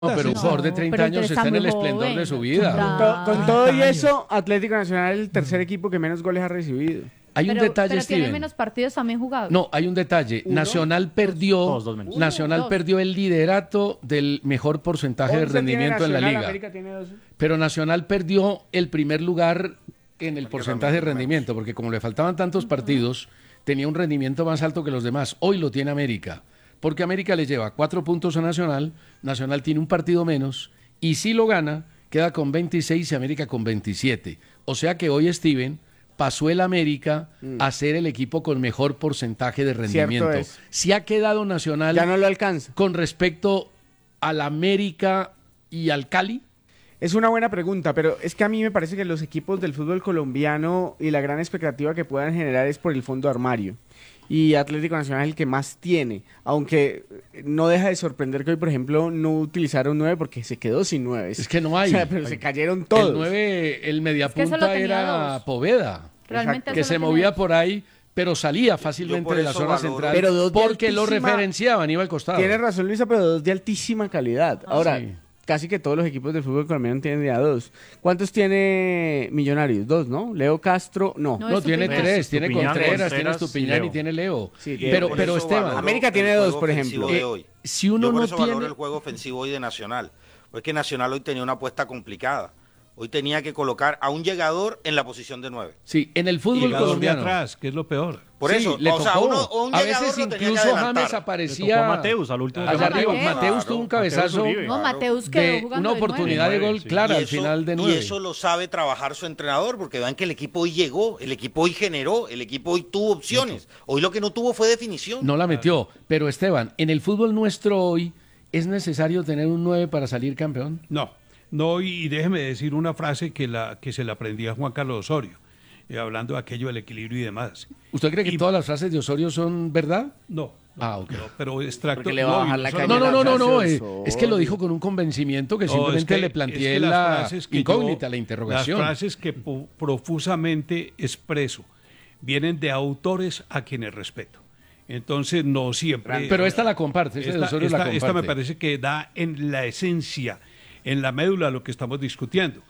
No, pero un jugador de 30 pero años está está en muy el esplendor joven. de su vida. Con todo y eso, Atlético Nacional es el tercer equipo que menos goles ha recibido. Hay un detalle, pero tiene Steven. menos partidos también jugados. No, hay un detalle. Nacional perdió, Dos menos. Nacional Dos. perdió el liderato del mejor porcentaje de 11 tiene rendimiento en la Nacional, liga. América tiene 12. Pero Nacional perdió el primer lugar en el porcentaje de rendimiento, porque como le faltaban tantos partidos, tenía un rendimiento más alto que los demás. Hoy lo tiene América, porque América le lleva 4 puntos a Nacional, Nacional tiene un partido menos, y si lo gana, queda con 26 y América con 27. O sea que hoy, Steven, pasó el América a ser el equipo con mejor porcentaje de rendimiento. es. Si ha quedado Nacional Ya no lo alcanza. con respecto al América y al Cali. Es una buena pregunta, pero es que a mí me parece que los equipos del fútbol colombiano y la gran expectativa que puedan generar es por el fondo armario. Y Atlético Nacional es el que más tiene, aunque no deja de sorprender que hoy, por ejemplo, no utilizaron 9 porque se quedó sin 9. Es que no hay. O sea, pero se cayeron todos. El 9, el Es que mediapunta solo tenía era dos. Poveda, Realmente que solo se tenía movía dos. por ahí, pero salía Yo fácilmente por de la eso zona valoro- central Pero dos de porque lo altísima- referenciaban, iba al costado. Tiene razón Luisa, pero dos de altísima calidad. Ahora, sí. casi que todos los equipos del fútbol colombiano tienen ya dos. ¿Cuántos tiene Millonarios? Dos, ¿no? Leo Castro, no. No, No, es tiene Estupiñán. 3, tiene Estupiñán, Contreras, tiene Contreras Estupiñán y y Leo. tiene Leo. Sí, pero Por eso Esteban, valoro América tiene el dos, juego por ofensivo ejemplo. de hoy. si uno Yo por no eso valoro tiene... el juego ofensivo hoy de Nacional. Porque Nacional hoy tenía una apuesta complicada. Hoy tenía que colocar a un llegador en la posición de 9. Sí, en el fútbol Llegador de colombiano. atrás, que es lo peor. Por Sí, eso, le o sea, tocó. un a llegador veces lo tenía que incluso adelantar. James Le aparecía tocó a Mateus al último. allá arriba. Mateus. Mateus tuvo un cabezazo Mateus Uribe. No, Claro. Mateus quedó de jugando una de oportunidad de nueve, gol sí. clara Y al eso- final de Y 9. eso lo sabe trabajar su entrenador, porque vean que el equipo hoy llegó, el equipo hoy generó, el equipo hoy tuvo opciones. Hoy lo que no tuvo fue definición. No la metió. Pero Esteban, en el fútbol nuestro hoy, ¿es necesario tener un 9 para salir campeón? No, y déjeme decir una frase que se la aprendí a Juan Carlos Osorio, hablando de aquello del equilibrio y demás. ¿Usted cree que Y- todas las frases de Osorio son verdad? No, Ah, ok. pero extracto. Porque le va a bajar la no, caña No, a no, la no, no, no. frase de Es que lo dijo con un convencimiento que No, simplemente es que- le es planteé que las la frases que incógnita, yo- la interrogación. Las frases que profusamente expreso vienen de autores a quienes respeto. Entonces, no siempre. Pero esta la comparte, esta de Osorio la comparte. esta me parece que da en la esencia, en la médula lo que estamos discutiendo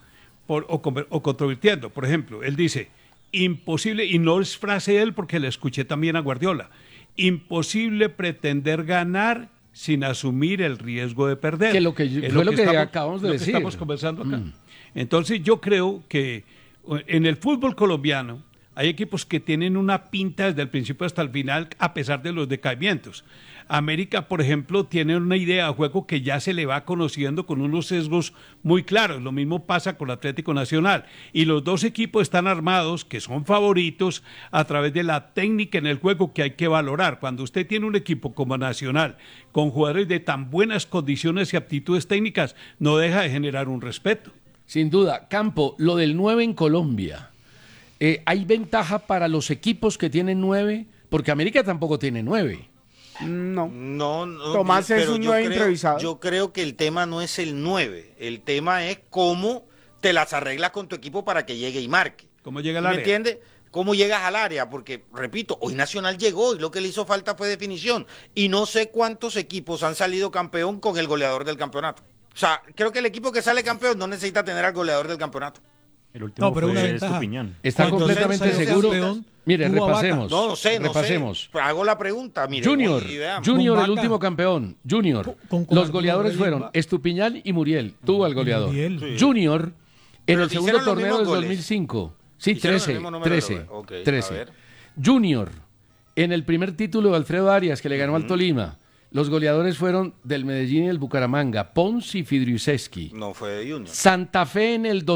o controvirtiendo. Por ejemplo, él dice, imposible, y no es frase de él porque le escuché también a Guardiola, imposible pretender ganar sin asumir el riesgo de perder. Que lo que Es fue lo que estamos- acabamos de lo que decir. estamos conversando acá. Entonces yo creo que en el fútbol colombiano hay equipos que tienen una pinta desde el principio hasta el final a pesar de los decaimientos. América, por ejemplo, tiene una idea de juego que ya se le va conociendo con unos sesgos muy claros. Lo mismo pasa con Atlético Nacional. Y los dos equipos están armados, que son favoritos, a través de la técnica en el juego que hay que valorar. Cuando usted tiene un equipo como Nacional, con jugadores de tan buenas condiciones y aptitudes técnicas, no deja de generar un respeto. Sin duda. Campo, lo del 9 en Colombia. ¿Hay ventaja para los equipos que tienen 9? Porque América tampoco tiene 9. No. No, no. Tomás es pero un yo 9 creo- improvisado. Yo creo que el tema no es el 9. El tema es cómo te las arreglas con tu equipo para que llegue y marque. ¿Cómo llega el ¿Me área? entiendes? ¿Cómo llegas al área? Porque, repito, hoy Nacional llegó y lo que le hizo falta fue definición. Y no sé cuántos equipos han salido campeón con el goleador del campeonato. O sea, creo que el equipo que sale campeón no necesita tener al goleador del campeonato. El último No, pero fue una ventaja. Estupiñán. ¿Está Cuando completamente salió seguro? campeón, Mire, tuvo a Vaca. repasemos. No sé. Repasemos. Pero hago la pregunta, mire. Junior, y veamos. Junior, Con el Vaca. último campeón. Junior. Con Los goleadores Muriel y fueron Vaca. Estupiñán y Muriel. Tuvo al goleador. Muriel. Sí. Junior, en Pero el segundo hicieron los torneo del mismos goles. 2005. Sí, Hicieron el 13. mismo número de 13. goles. Ok, a 13. ver. Junior, en el primer título de Alfredo Arias, que le ganó al Tolima. Los goleadores fueron del Medellín y el Bucaramanga, Pons y Fidriuseski. No fue de Junior. Santa Fe en el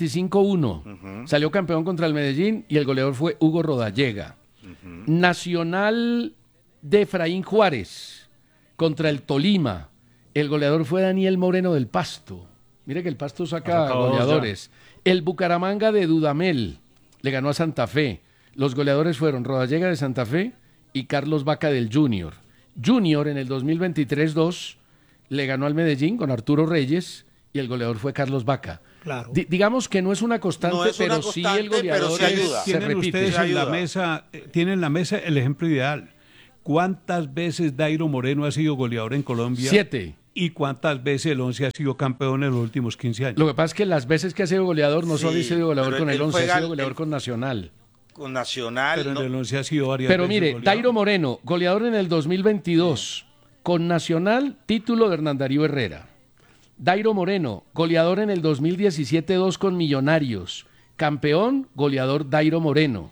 2025-1. Salió campeón contra el Medellín y el goleador fue Hugo Rodallega. Nacional de Efraín Juárez contra el Tolima. El goleador fue Daniel Moreno del Pasto. Mire que el Pasto saca Ha sacado dos goleadores. El Bucaramanga de Dudamel le ganó a Santa Fe. Los goleadores fueron Rodallega de Santa Fe y Carlos Vaca del Junior. Junior en el 2023-2 le ganó al Medellín con Arturo Reyes y el goleador fue Carlos Vaca. Claro. Digamos que no es una constante, No es una pero sí constante, el goleador pero sí ayuda. se Tienen repite. ustedes en la Ayuda. mesa, tienen en la mesa el ejemplo ideal. ¿Cuántas veces Dairo Moreno ha sido goleador en Colombia? 7. ¿Y cuántas veces el Once ha sido campeón en los últimos 15 años? Lo que pasa es que las veces que ha sido goleador no solo ha Sí, sido goleador pero con el él 11, ha juega sido goleador con Nacional. Con Nacional. Pero no. en el Once ha sido varias Pero veces mire, goleador. Dairo Moreno, goleador en el 2022, con Nacional, título de Hernán Darío Herrera. Dairo Moreno, goleador en el 2017-2 con Millonarios. Campeón, goleador Dairo Moreno.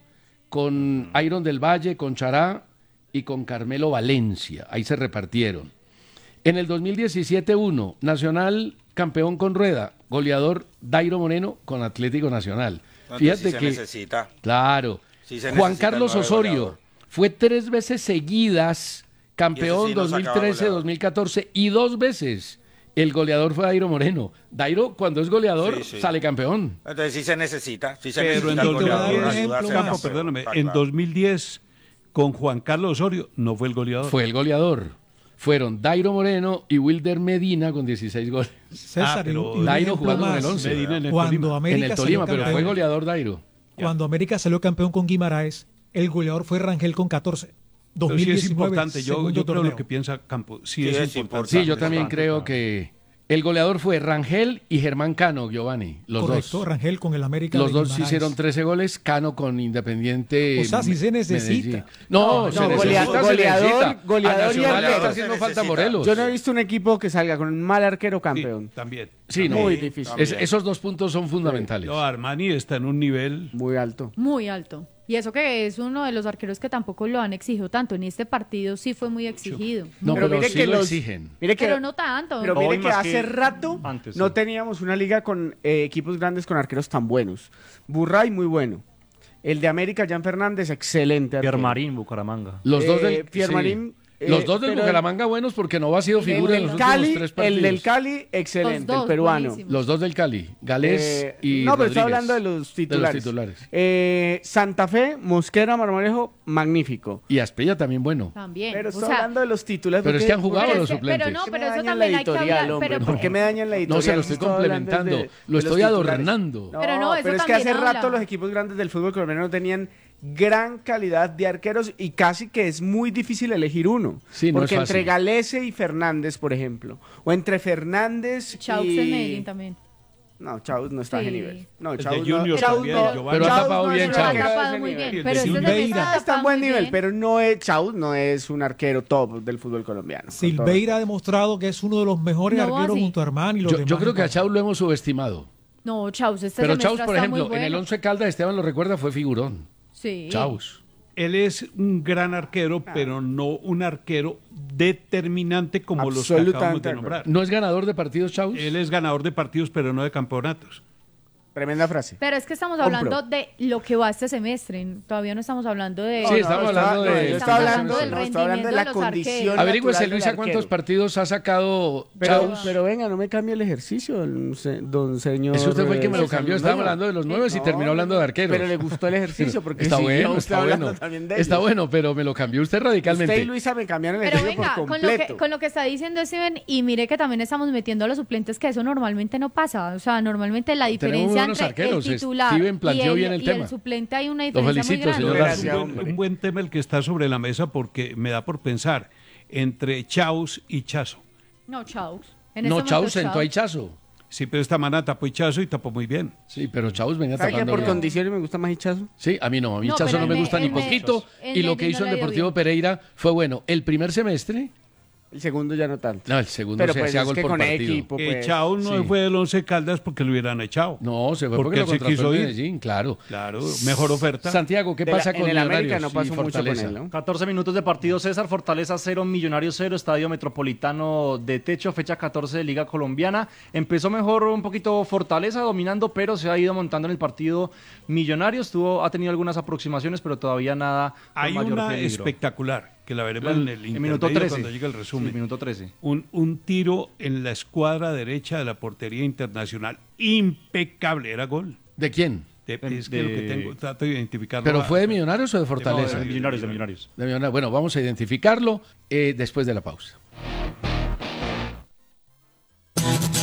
Con Iron del Valle, con Chará y con Carmelo Valencia. Ahí se repartieron. En el 2017-1, Nacional, campeón con Rueda. Goleador Dairo Moreno con Atlético Nacional. Entonces, Fíjate sí que... se necesita. Claro. Sí se Juan necesita Carlos el nueve Osorio goleador. fue 3 veces seguidas campeón Y ese sí no sacaba 2013, goleador. 2014 y 2 veces el goleador fue Dairo Moreno. Dairo, cuando es goleador, Sí, sí. sale campeón. Entonces sí se necesita. Sí se Pero en necesita el 2010, goleador, ayuda a ser Campo, campeón, perdóname, está en claro. 2010 con Juan Carlos Osorio no fue el goleador. Fue el goleador. Fueron Dairo Moreno y Wilder Medina con 16 goles. César, pero y un Dairo ejemplo jugando en el más. 11. Medina en el Cuando Tolima. América En el salió Tolima, pero campeón- fue goleador Dairo. Cuando América salió campeón con Guimaraes, el goleador fue Rangel con 14. Pero sí 2019, es importante, yo segundo creo torneo. lo que piensa Campo. Sí, Sí, es es importante. Sí, yo también creo que el goleador fue Rangel y Germán Cano, Giovanni, los Correcto, dos. Rangel con el América. Los de dos Guimaraes. hicieron 13 goles, Cano con Independiente. O sea, sí se necesita. Medellín. No, No, se no, necesita, goleador, se necesita. goleador A y Nacional le arquero. está haciendo Se falta necesita. Morelos. Yo no he visto un equipo que salga con un mal arquero Sí, campeón. también. Sí, no. Muy difícil. Esos 2 puntos son fundamentales. No, Armani está en un nivel. Muy alto. Muy alto. Y eso que es uno de los arqueros que tampoco lo han exigido tanto. En este partido sí fue muy exigido. No, Pero pero, mire sí que lo los- exigen. Mire que, Pero no tanto. pero Hoy mire que más hace que rato antes, no sí. teníamos una liga con equipos grandes con arqueros tan buenos. Burray, muy bueno. El de América, Jan Fernández, excelente arquero. Piermarín, Bucaramanga. Los dos del Piermarín, Los dos del pero Bucaramanga buenos porque no ha sido figura en el los del Cali, últimos 3 partidos. el del Cali, excelente, Los dos, el peruano. buenísimos. Los dos del Cali, Galés y no, pero estoy Rodríguez. hablando de los titulares. titulares. Santa Fe, Mosquera, Marmolejo, magnífico. Y Asprilla también bueno. También. Pero O estoy sea, hablando de los titulares. Pero es porque- que han jugado pero los es que- suplentes. pero no, ¿Por qué pero me eso dañan también la hay que editorial, hablar. hombre? Pero, ¿Por qué me dañan la editorial? No, se lo estoy Estoy hablando complementando. de Lo los estoy titulares. adornando. Pero no, eso pero es que hace también rato habla. los equipos grandes del fútbol colombiano no tenían gran calidad de arqueros y casi que es muy difícil elegir uno. Sí, no porque es entre fácil. Galese y Fernández, por ejemplo, o entre Fernández Chaux y... en Medellín también. No, Chaus no está a Sí. ese nivel. No, El de Chaus Junior Chaus también, no- Giovanni. Pero ha Chaus tapado no bien es un Chaus. arquero de tapado ese muy nivel. bien. El Pero de este Silveira. Está en buen nivel, pero no es Chaus no es un arquero top del fútbol colombiano. con Silveira ha demostrado que es uno de los mejores No, arqueros así. junto a Armani. y los Yo demás creo que a en Chaus lo hemos subestimado. No, Chaus, este Pero semestre Chaus, por está muy ejemplo, en el bueno. 11 Caldas, Esteban lo recuerda, fue figurón. Sí. Chaus. Él es un gran arquero, pero no un arquero determinante como los que Absolutamente acabamos de de acuerdo. nombrar. ¿No es ganador de partidos, Chaus? Él es ganador de partidos, pero no de campeonatos. Tremenda frase. Pero es que estamos Compro. hablando de lo que va este semestre. Todavía no estamos hablando de. Sí, estamos hablando de- yo estamos estaba hablando, hablando del no, estaba hablando de rendimiento la de los condición. arqueros. Averígüese, natural del Luisa, cuántos arquero. partidos ha sacado Pero, Chaus. pero venga, no me cambie el ejercicio, don señor. Ese usted fue el que me lo César cambió. Luis Estábamos Mayor. hablando de los 9 y No, terminó hablando de arqueros. Pero le gustó el ejercicio, porque está si bueno, no, usted está hablando bueno. también de Está ellos. bueno, pero me lo cambió usted radicalmente. Usted y Luisa me cambiaron el Pero ejercicio venga, por con lo, que, completo. con lo que está diciendo Steven, y mire que también estamos metiendo a los suplentes, que eso normalmente no pasa. O sea, normalmente la Tenemos diferencia buenos entre arqueros. el titular Steven planteó y bien el y tema. el suplente hay una Lo diferencia felicito, muy señor grande. Gracias, un, hombre. un buen tema el que está sobre la mesa porque me da por pensar entre Chaus y Chazo. No, Chaus. En No, este Chaus momento, sentó a Hichazo. Sí, pero esta semana tapó Chazo y tapó muy bien. Sí, pero Chaus venía ¿Sabe que tapando por bien. condiciones me gusta más Hichazo? Sí, a mí no. A mí No, Hichazo pero no me en gusta me- ni en me- poquito. en Y lo Medellín que hizo no en le dio Deportivo bien. Pereira fue bueno. El primer semestre, El segundo ya no tanto. no, el segundo Pero se pues hacía es gol que por con partido. equipo, pues. Chaus no sí. fue del Once Caldas porque lo hubieran echado. No, se fue porque, Porque lo él sí contrató quiso el ir. Medellín, claro. Claro, mejor oferta. Santiago, ¿qué De la- pasa con en el América Millonarios no pasó y mucho con Fortaleza? él, ¿no? 14 minutos de partido, César. Fortaleza 0, Millonarios 0, Estadio Metropolitano de Techo, fecha 14 de Liga Colombiana. Empezó mejor un poquito Fortaleza dominando, pero se ha ido montando en el partido Millonarios. Ha tenido algunas aproximaciones, pero todavía nada con Hay mayor una peligro. espectacular que la veremos en el En minuto intermedio 13. cuando llegue el resumen. Sí, minuto 13. Un tiro en la escuadra derecha de la portería internacional. Impecable, era gol. ¿De quién? Es que lo que tengo, trato de identificarlo. ¿Pero fue de Millonarios o de Fortaleza? De Millonarios, de Millonarios. De Millonarios. Bueno, vamos a identificarlo después de la pausa.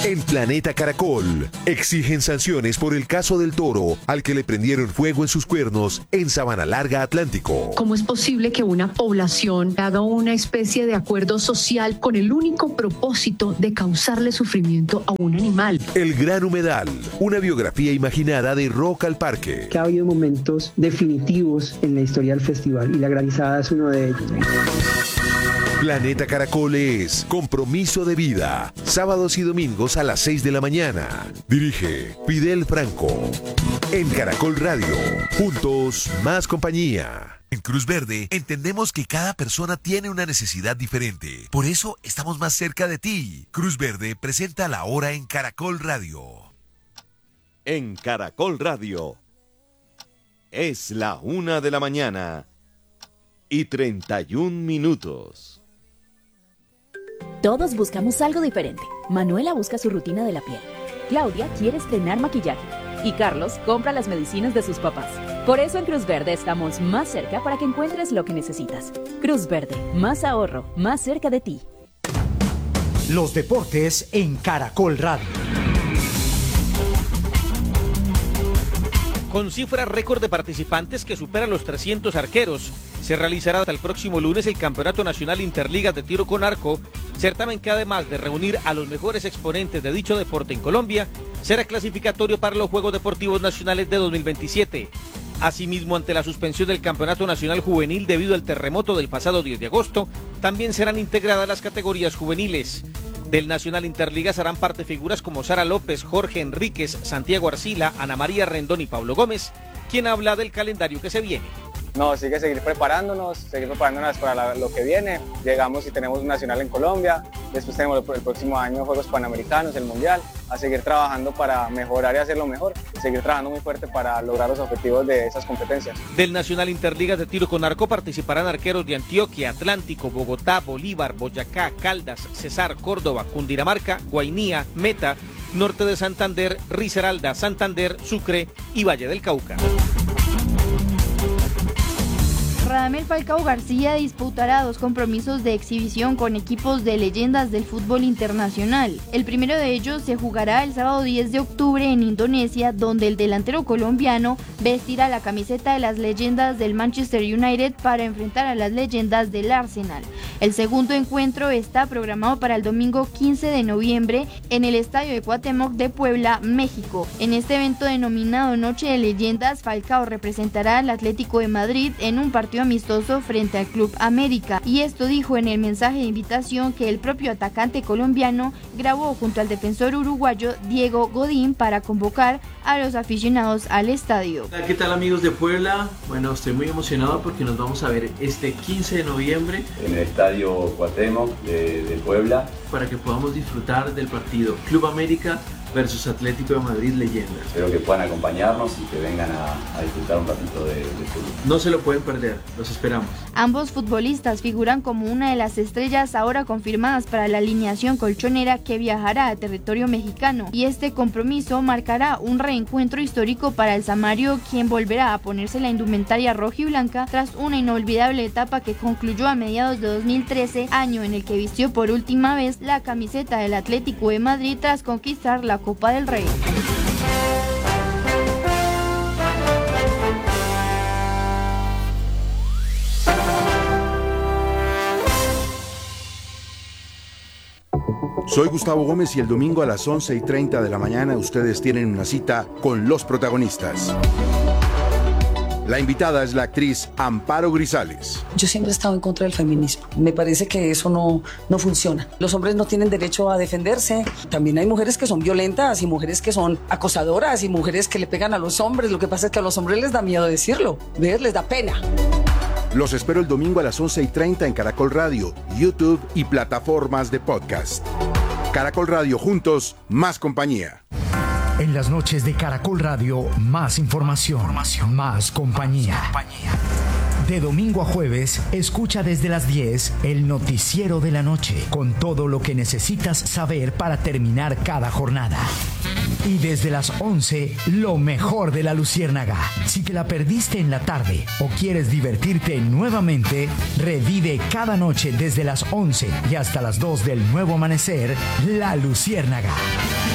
En Planeta Caracol, exigen sanciones por el caso del toro al que le prendieron fuego en sus cuernos en Sabana Larga, Atlántico. ¿Cómo es posible que una población haga una especie de acuerdo social con el único propósito de causarle sufrimiento a un animal? El Gran Humedal, una biografía imaginada de Rock al Parque. Que ha habido momentos definitivos en la historia del festival y la granizada es uno de ellos. Planeta Caracol es compromiso de vida. Sábados y domingos a las 6 de la mañana. Dirige Fidel Franco. En Caracol Radio. Juntos, más compañía. En Cruz Verde entendemos que cada persona tiene una necesidad diferente. Por eso estamos más cerca de ti. Cruz Verde presenta La Hora en Caracol Radio. En Caracol Radio. Es la 1 de la mañana y 31 minutos. Todos buscamos algo diferente. Manuela busca su rutina de la piel. Claudia quiere estrenar maquillaje. Y Carlos compra las medicinas de sus papás. Por eso en Cruz Verde estamos más cerca para que encuentres lo que necesitas. Cruz Verde, más ahorro, más cerca de ti. Los deportes en Caracol Radio. Con cifra récord de participantes que superan los 300 arqueros, se realizará hasta el próximo lunes el Campeonato Nacional Interligas de Tiro con Arco, certamen que además de reunir a los mejores exponentes de dicho deporte en Colombia, será clasificatorio para los Juegos Deportivos Nacionales de 2027. Asimismo, ante la suspensión del Campeonato Nacional Juvenil debido al terremoto del pasado 10 de agosto, también serán integradas las categorías juveniles. Del Nacional Interligas harán parte figuras como Sara López, Jorge Enríquez, Santiago Arcila, Ana María Rendón y Pablo Gómez, quien habla del calendario que se viene. No, sí que seguir preparándonos para lo que viene. Llegamos y tenemos un nacional en Colombia, después tenemos el próximo año Juegos Panamericanos, el Mundial, a seguir trabajando para mejorar y hacerlo mejor, seguir trabajando muy fuerte para lograr los objetivos de esas competencias. Del Nacional Interligas de Tiro con Arco participarán arqueros de Antioquia, Atlántico, Bogotá, Bolívar, Boyacá, Caldas, Cesar, Córdoba, Cundinamarca, Guainía, Meta, Norte de Santander, Risaralda, Santander, Sucre y Valle del Cauca. Radamel Falcao García disputará 2 compromisos de exhibición con equipos de leyendas del fútbol internacional. El primero de ellos se jugará el sábado 10 de octubre en Indonesia, donde el delantero colombiano vestirá la camiseta de las leyendas del Manchester United para enfrentar a las leyendas del Arsenal. El segundo encuentro está programado para el domingo 15 de noviembre en el Estadio de Cuauhtémoc de Puebla, México. En este evento denominado Noche de Leyendas, Falcao representará al Atlético de Madrid en un partido amistoso frente al Club América, y esto dijo en el mensaje de invitación que el propio atacante colombiano grabó junto al defensor uruguayo Diego Godín para convocar a los aficionados al estadio. ¿Qué tal, amigos de Puebla? Bueno, estoy muy emocionado porque nos vamos a ver este 15 de noviembre en el Estadio Cuauhtémoc de Puebla, para que podamos disfrutar del partido Club América versus Atlético de Madrid Leyendas. Espero que puedan acompañarnos y que vengan a disfrutar un ratito de fútbol. No se lo pueden perder, los esperamos. Ambos futbolistas figuran como una de las estrellas ahora confirmadas para la alineación colchonera que viajará a territorio mexicano, y este compromiso marcará un reencuentro histórico para el Samario, quien volverá a ponerse la indumentaria rojiblanca tras una inolvidable etapa que concluyó a mediados de 2013, año en el que vistió por última vez la camiseta del Atlético de Madrid tras conquistar la Copa del Rey. Soy Gustavo Gómez y el domingo a las 11:30 de la mañana ustedes tienen una cita con los protagonistas. La invitada es la actriz Amparo Grisales. Yo siempre he estado en contra del feminismo. Me parece que eso no funciona. Los hombres no tienen derecho a defenderse. También hay mujeres que son violentas y mujeres que son acosadoras y mujeres que le pegan a los hombres. Lo que pasa es que a los hombres les da miedo decirlo. Les da pena. Los espero el domingo a las 11:30 en Caracol Radio, YouTube y plataformas de podcast. Caracol Radio, juntos, más compañía. En las noches de Caracol Radio, más información, más compañía. De domingo a jueves, escucha desde las 10 el noticiero de la noche, con todo lo que necesitas saber para terminar cada jornada. Y desde las 11, lo mejor de La Luciérnaga. Si te la perdiste en la tarde o quieres divertirte nuevamente, revive cada noche desde las 11 y hasta las 2 del nuevo amanecer, La Luciérnaga.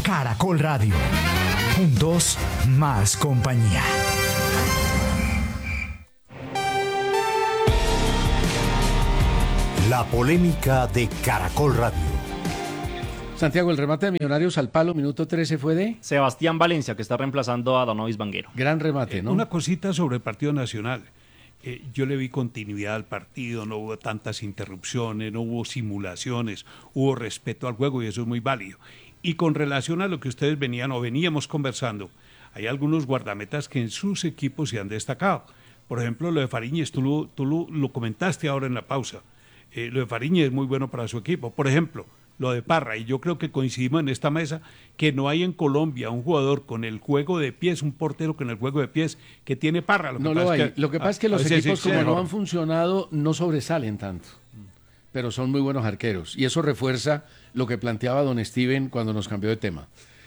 Caracol Radio. Juntos, más compañía. La polémica de Caracol Radio. Santiago, el remate de Millonarios al palo, minuto 13 fue de Sebastián Valencia, que está reemplazando a Donovis Vanguero. Gran remate, ¿no? Una cosita sobre el partido nacional. Yo le vi continuidad al partido, no hubo tantas interrupciones, no hubo simulaciones, hubo respeto al juego y eso es muy válido. Y con relación a lo que ustedes veníamos conversando, hay algunos guardametas que en sus equipos se han destacado. Por ejemplo, lo de Fariñez, tú lo comentaste ahora en la pausa. Lo de Fariñez es muy bueno para su equipo. Por ejemplo, lo de Parra, y yo creo que coincidimos en esta mesa, que no hay en Colombia un jugador con el juego de pies, un portero con el juego de pies que tiene Parra. Lo que pasa es que los equipos, como no han funcionado, no sobresalen tanto, pero son muy buenos arqueros, y eso refuerza lo que planteaba don Steven cuando nos cambió de tema.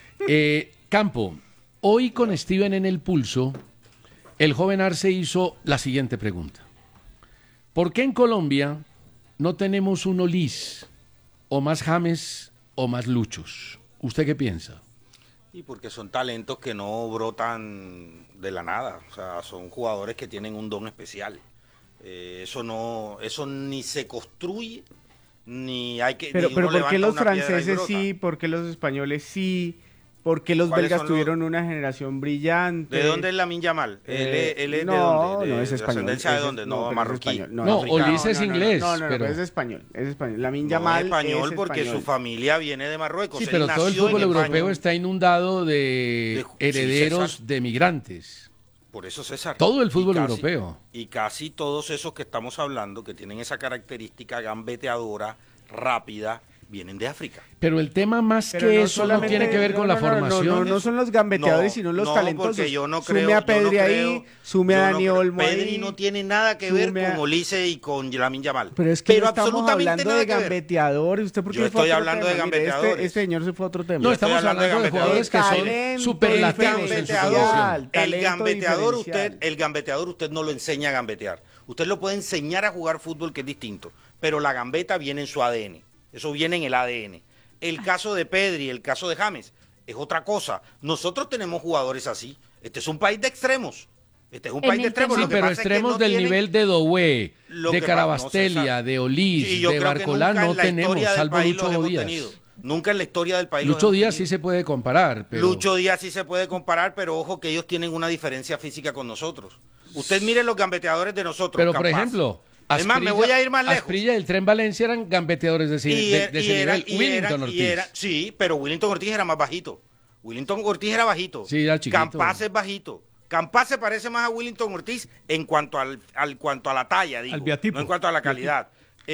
Campo, hoy con Steven en el pulso, el joven Arce hizo la siguiente pregunta. ¿Por qué en Colombia no tenemos un Olís, o más James, o más Luchos? ¿Usted qué piensa? Y porque son talentos que no brotan de la nada, o sea, son jugadores que tienen un don especial. Eso ni se construye, ni hay que... Pero ¿por qué los franceses sí? ¿Por qué los españoles sí? ¿Por qué los belgas tuvieron una generación brillante? ¿De dónde es Lamine Yamal? ¿Él es de dónde? No, es español. ¿Ascendencia de dónde? No, marroquí. No, Olís es inglés. No, pero es español. Lamine Yamal es español porque su familia viene de Marruecos. Sí, pero todo el fútbol europeo está inundado de herederos de migrantes. Por eso, César. Todo el fútbol europeo. Y casi todos esos que estamos hablando, que tienen esa característica gambeteadora, rápida, vienen de África. Pero el tema más que eso no tiene que ver con la formación. No son los gambeteadores, sino los talentosos. Porque yo no creo, sume a Pedri ahí, sume a Dani Olmo ahí. Pedri no tiene nada que ver con Olise y con Lamine Yamal. Pero es que no estamos hablando de gambeteadores. ¿Usted por qué yo estoy hablando de gambeteadores. Este señor se fue a otro tema. No, estamos hablando de jugadores que son superlativos en su posición. El gambeteador usted no lo enseña a gambetear. Usted lo puede enseñar a jugar fútbol, que es distinto. Pero la gambeta viene en su ADN. Eso viene en el ADN. El caso de Pedri, el caso de James, es otra cosa. Nosotros tenemos jugadores así. Este es un país de extremos. Este es un país de extremos. Sí, pero extremos del nivel de Doué, de Carabastelia, de Olís, de Barcolá no tenemos, salvo Lucho Díaz. Nunca en la historia del país. Lucho Díaz sí se puede comparar. Lucho Díaz sí se puede comparar, pero ojo que ellos tienen una diferencia física con nosotros. Usted mire los gambeteadores de nosotros. Pero, por ejemplo... Es más, me voy a ir más lejos. Asprilla y el Tren Valencia eran gambeteadores de ese nivel. Willington Ortiz. Sí, pero Willington Ortiz era más bajito. Willington Ortiz era bajito. Sí, era chiquito. Campaz es bajito. Campaz se parece más a Willington Ortiz en cuanto cuanto a la talla, digo, no en cuanto a la calidad.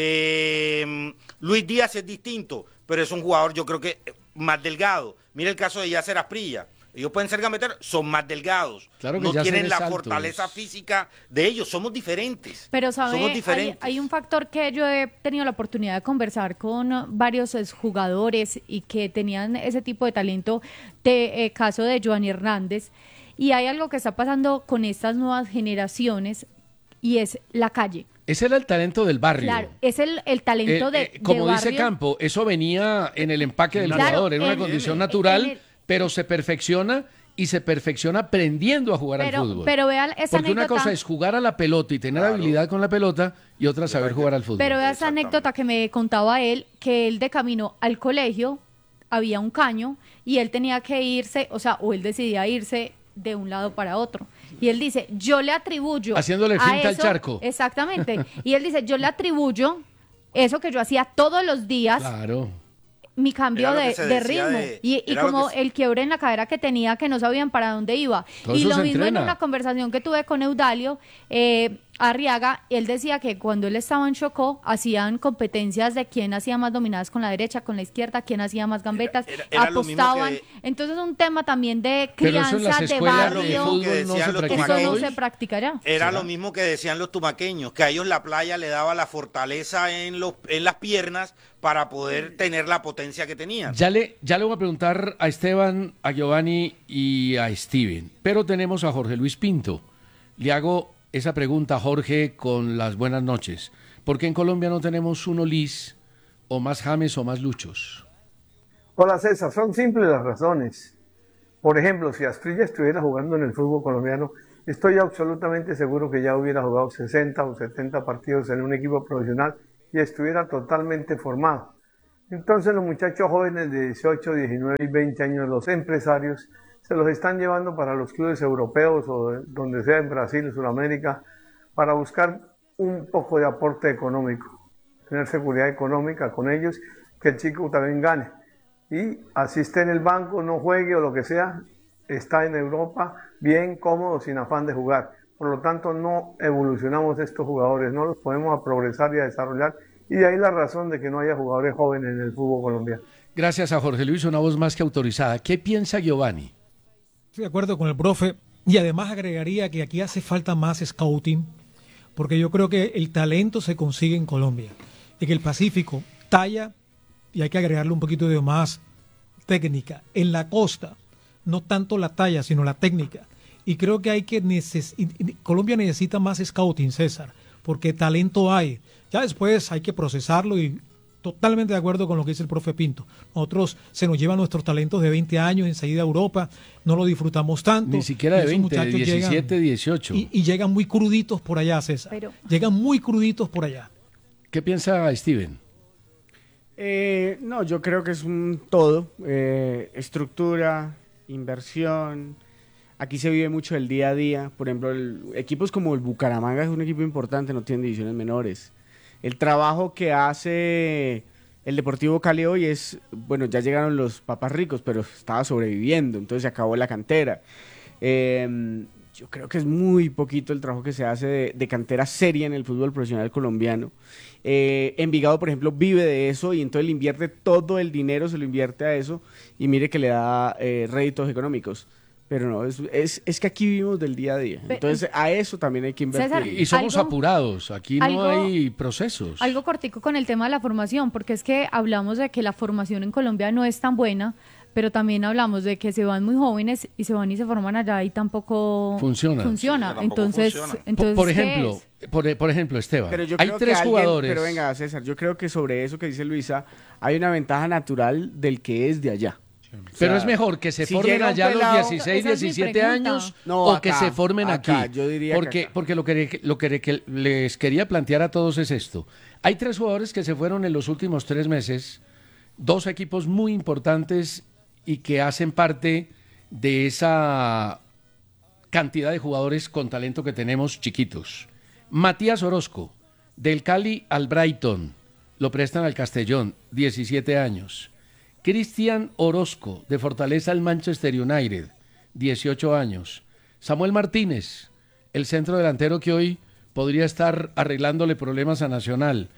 Luis Díaz es distinto, pero es un jugador, yo creo que más delgado. Mira el caso de Yasser Asprilla. Ellos pueden ser gambeteros, son más delgados. Claro que no tienen la altos. fortaleza física de ellos, somos diferentes. Pero, ¿sabe? Somos diferentes. Hay un factor que yo he tenido la oportunidad de conversar con varios jugadores y que tenían ese tipo de talento, caso de Giovanni Hernández, y hay algo que está pasando con estas nuevas generaciones y es la calle. Ese era el talento del barrio. Claro, es el talento como de dice barrio. Campo, eso venía en el empaque del jugador, en una condición natural, pero se perfecciona y se perfecciona aprendiendo a jugar al fútbol. Pero vean esa Porque anécdota, una cosa es jugar a la pelota y tener habilidad con la pelota y otra saber jugar al fútbol. Pero vea esa anécdota que me contaba él, que él de camino al colegio había un caño y él tenía que irse, o él decidía irse de un lado para otro. Y él dice, yo le atribuyo... Haciéndole finta al charco. Exactamente. Y él dice, yo le atribuyo eso que yo hacía todos los días... Claro. Mi cambio de ritmo y como el quiebre en la cadera que tenía, que no sabían para dónde iba. Y lo mismo en una conversación que tuve con Eudalio Arriaga, él decía que cuando él estaba en Chocó hacían competencias de quién hacía más dominadas con la derecha, con la izquierda, quién hacía más gambetas, apostaban. Entonces un tema también de crianza, de barrio, eso no se practica ya. Era lo mismo que decían los tumaqueños, que a ellos la playa le daba la fortaleza en las piernas para poder tener la potencia que tenían. Ya le voy a preguntar a Esteban, a Giovanni y a Steven, pero tenemos a Jorge Luis Pinto. Le hago esa pregunta, Jorge, con las buenas noches. ¿Por qué en Colombia no tenemos un Olís, o más James, o más Luchos? Hola César, son simples las razones. Por ejemplo, si Asprilla estuviera jugando en el fútbol colombiano, estoy absolutamente seguro que ya hubiera jugado 60 o 70 partidos en un equipo profesional y estuviera totalmente formado. Entonces los muchachos jóvenes de 18, 19 y 20 años, los empresarios, se los están llevando para los clubes europeos o donde sea en Brasil, Sudamérica, para buscar un poco de aporte económico, tener seguridad económica con ellos, que el chico también gane. Y así esté en el banco, no juegue o lo que sea, está en Europa bien cómodo, sin afán de jugar. Por lo tanto, no evolucionamos estos jugadores, no los podemos a progresar y a desarrollar. Y de ahí la razón de que no haya jugadores jóvenes en el fútbol colombiano. Gracias a Jorge Luis, una voz más que autorizada. ¿Qué piensa Giovanni? Estoy de acuerdo con el profe y además agregaría que aquí hace falta más scouting, porque yo creo que el talento se consigue en Colombia y que el Pacífico talla y hay que agregarle un poquito de más técnica. En la costa, no tanto la talla, sino la técnica. Y creo que Colombia necesita más scouting, César, porque talento hay. Ya después hay que procesarlo y totalmente de acuerdo con lo que dice el profe Pinto. Nosotros se nos llevan nuestros talentos de 20 años enseguida a Europa, no lo disfrutamos tanto. Ni siquiera de 20, de 17, 18. Y llegan muy cruditos por allá, César. Llegan muy cruditos por allá. ¿Qué piensa Steven? No, yo creo que es un todo. Estructura, inversión. Aquí se vive mucho el día a día. Por ejemplo, equipos como el Bucaramanga es un equipo importante, no tiene divisiones menores. El trabajo que hace el Deportivo Cali hoy es, bueno, ya llegaron los papás ricos, pero estaba sobreviviendo, entonces se acabó la cantera. Yo creo que es muy poquito el trabajo que se hace de cantera seria en el fútbol profesional colombiano. Envigado, por ejemplo, vive de eso y entonces le invierte todo el dinero, se lo invierte a eso y mire que le da réditos económicos. Pero no, es que aquí vivimos del día a día. Entonces a eso también hay que invertir. César, y somos apurados, aquí no hay procesos. Algo cortico con el tema de la formación, porque es que hablamos de que la formación en Colombia no es tan buena, pero también hablamos de que se van muy jóvenes y se van y se forman allá y tampoco funciona. Sí, entonces, por ejemplo, Esteban, pero yo hay creo tres jugadores. Pero venga, César, yo creo que sobre eso que dice Luisa, hay una ventaja natural del que es de allá. Pero es mejor que se formen allá a los 16, 17 años o que se formen aquí. Yo diría porque lo que les quería plantear a todos es esto. Hay tres jugadores que se fueron en los últimos 3 meses, 2 equipos muy importantes y que hacen parte de esa cantidad de jugadores con talento que tenemos chiquitos. Matías Orozco, del Cali al Brighton, lo prestan al Castellón, 17 años. Cristian Orozco, de Fortaleza al Manchester United, 18 años. Samuel Martínez, el centro delantero que hoy podría estar arreglándole problemas a Nacional,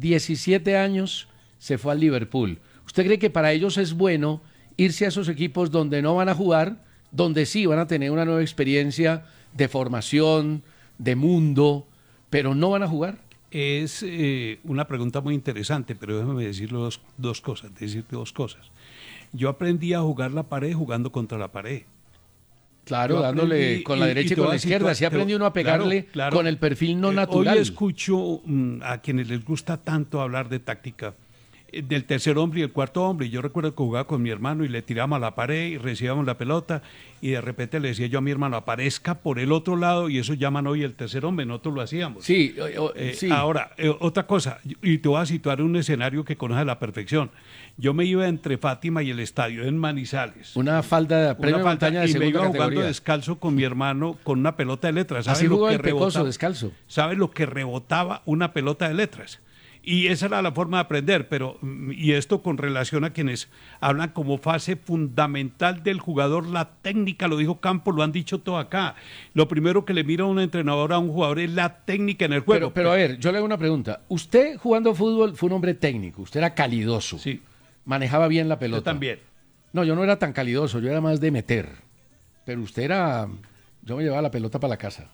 17 años, se fue al Liverpool. ¿Usted cree que para ellos es bueno irse a esos equipos donde no van a jugar, donde sí van a tener una nueva experiencia de formación, de mundo, pero no van a jugar? Es una pregunta muy interesante, pero déjame decirte dos cosas. Yo aprendí a jugar la pared jugando contra la pared. Claro, dándole con la derecha y con la izquierda. Así aprendí uno a pegarle con el perfil no natural. Hoy escucho a quienes les gusta tanto hablar de táctica, del tercer hombre y el cuarto hombre. Yo recuerdo que jugaba con mi hermano y le tirábamos a la pared y recibíamos la pelota y de repente le decía yo a mi hermano, aparezca por el otro lado, y eso llaman hoy el tercer hombre, nosotros lo hacíamos. Sí. Ahora, otra cosa, y te voy a situar un escenario que conoces a la perfección. Yo me iba entre Fátima y el estadio en Manizales. Una falda premio montaña de segunda categoría. Y me iba jugando categoría. Descalzo con mi hermano con una pelota de letras. Así jugó el Pecoso, descalzo. ¿Sabes lo que rebotaba una pelota de letras? Y esa era la forma de aprender, y esto con relación a quienes hablan como fase fundamental del jugador, la técnica, lo dijo Campos, lo han dicho todo acá. Lo primero que le mira a un entrenador a un jugador es la técnica en el juego. Pero a ver, yo le hago una pregunta. Usted jugando fútbol fue un hombre técnico, usted era calidoso. Sí. Manejaba bien la pelota. Yo también. No, yo no era tan calidoso, yo era más de meter. Pero usted era... Yo me llevaba la pelota para la casa.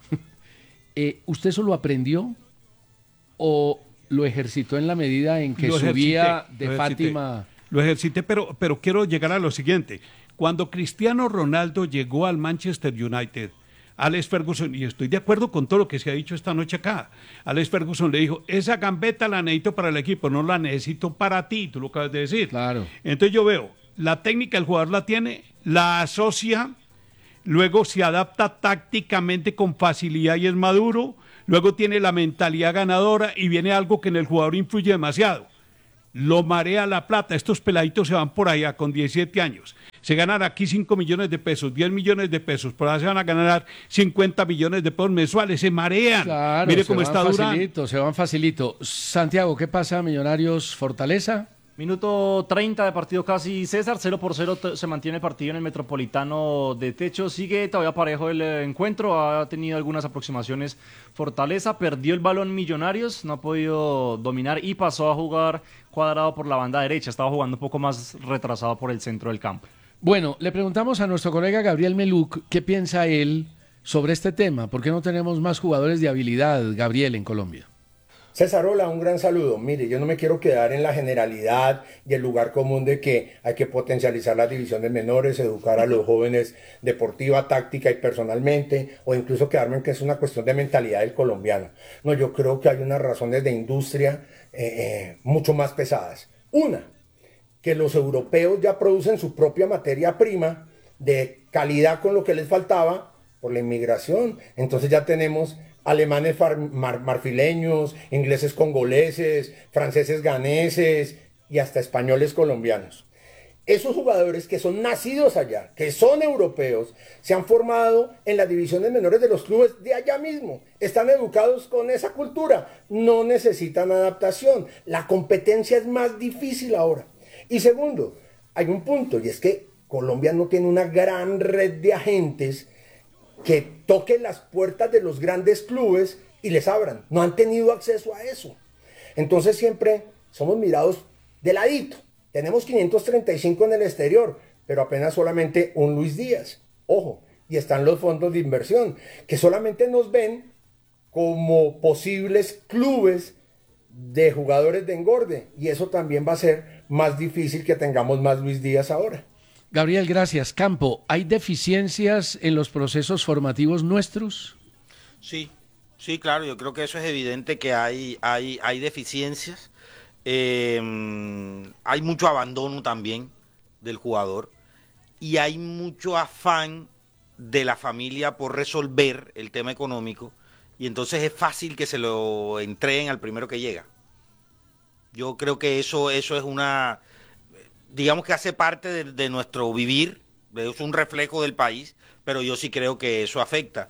¿Usted eso lo aprendió o lo ejercitó en la medida en que subía de Fátima? Lo ejercité, pero quiero llegar a lo siguiente. Cuando Cristiano Ronaldo llegó al Manchester United, Alex Ferguson, y estoy de acuerdo con todo lo que se ha dicho esta noche acá, Alex Ferguson le dijo, esa gambeta la necesito para el equipo, no la necesito para ti, tú lo acabas de decir. Claro. Entonces yo veo la técnica el jugador la tiene, la asocia, luego se adapta tácticamente con facilidad y es maduro, luego tiene la mentalidad ganadora y viene algo que en el jugador influye demasiado. Lo marea la plata, estos peladitos se van por allá con 17 años, se ganan aquí 5 millones de pesos, 10 millones de pesos, por allá se van a ganar 50 millones de pesos mensuales, se marean. Claro, mire cómo está Durán. Se van facilito. Santiago, ¿qué pasa? Millonarios Fortaleza. Minuto 30 de partido casi, César, 0-0 se mantiene el partido en el Metropolitano de Techo, sigue todavía parejo el encuentro, ha tenido algunas aproximaciones Fortaleza, perdió el balón Millonarios, no ha podido dominar y pasó a jugar cuadrado por la banda derecha, estaba jugando un poco más retrasado por el centro del campo. Bueno, le preguntamos a nuestro colega Gabriel Meluc qué piensa él sobre este tema, ¿por qué no tenemos más jugadores de habilidad, Gabriel, en Colombia? César, hola, un gran saludo. Mire, yo no me quiero quedar en la generalidad y el lugar común de que hay que potencializar las divisiones menores, educar a los jóvenes deportiva, táctica y personalmente, o incluso quedarme en que es una cuestión de mentalidad del colombiano. No, yo creo que hay unas razones de industria mucho más pesadas. Una, que los europeos ya producen su propia materia prima de calidad con lo que les faltaba por la inmigración. Entonces ya tenemos alemanes marfileños, ingleses congoleses, franceses ganeses y hasta españoles colombianos. Esos jugadores que son nacidos allá, que son europeos, se han formado en las divisiones menores de los clubes de allá mismo. Están educados con esa cultura, no necesitan adaptación. La competencia es más difícil ahora. Y segundo, hay un punto, y es que Colombia no tiene una gran red de agentes que toquen las puertas de los grandes clubes y les abran. No han tenido acceso a eso. Entonces siempre somos mirados de ladito. Tenemos 535 en el exterior, pero apenas solamente un Luis Díaz. Ojo, y están los fondos de inversión, que solamente nos ven como posibles clubes de jugadores de engorde. Y eso también va a ser más difícil que tengamos más Luis Díaz ahora. Gabriel, gracias. Campo, ¿hay deficiencias en los procesos formativos nuestros? Sí, claro, yo creo que eso es evidente que hay deficiencias. Hay mucho abandono también del jugador y hay mucho afán de la familia por resolver el tema económico y entonces es fácil que se lo entreguen al primero que llega. Yo creo que eso es una... digamos que hace parte de nuestro vivir, es un reflejo del país, pero yo sí creo que eso afecta.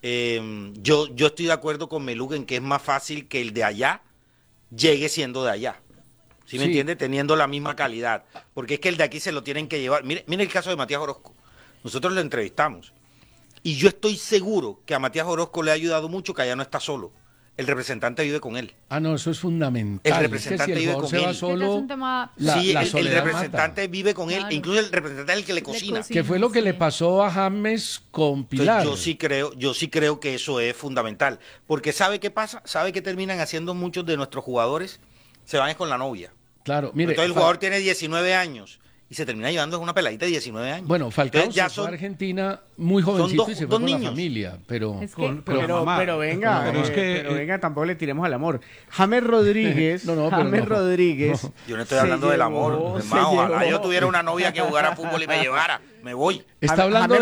Yo estoy de acuerdo con Meluc en que es más fácil que el de allá llegue siendo de allá. ¿Sí me entiende? Teniendo la misma calidad. Porque es que el de aquí se lo tienen que llevar. Mire el caso de Matías Orozco. Nosotros lo entrevistamos. Y yo estoy seguro que a Matías Orozco le ha ayudado mucho que allá no está solo. El representante vive con él. Ah, no, eso es fundamental. El representante vive con él. Solo, el representante vive con él, claro. Incluso el representante es el que le cocina. Que fue lo que le pasó a James con Pilar. Entonces, yo sí creo que eso es fundamental. Porque ¿sabe qué pasa? ¿Sabe qué terminan haciendo muchos de nuestros jugadores? Se van con la novia. Claro, mire. Entonces el jugador tiene 19 años. Y se termina llevando a una peladita de 19 años. Bueno, Falcao se fue a Argentina muy jovencito y se fue con niños. La familia, pero... Es que, pero venga, tampoco le tiremos al amor. James Rodríguez... Rodríguez... Yo no estoy hablando del amor. Ojalá yo tuviera una novia que jugara fútbol y me llevara. Me voy. Está hablando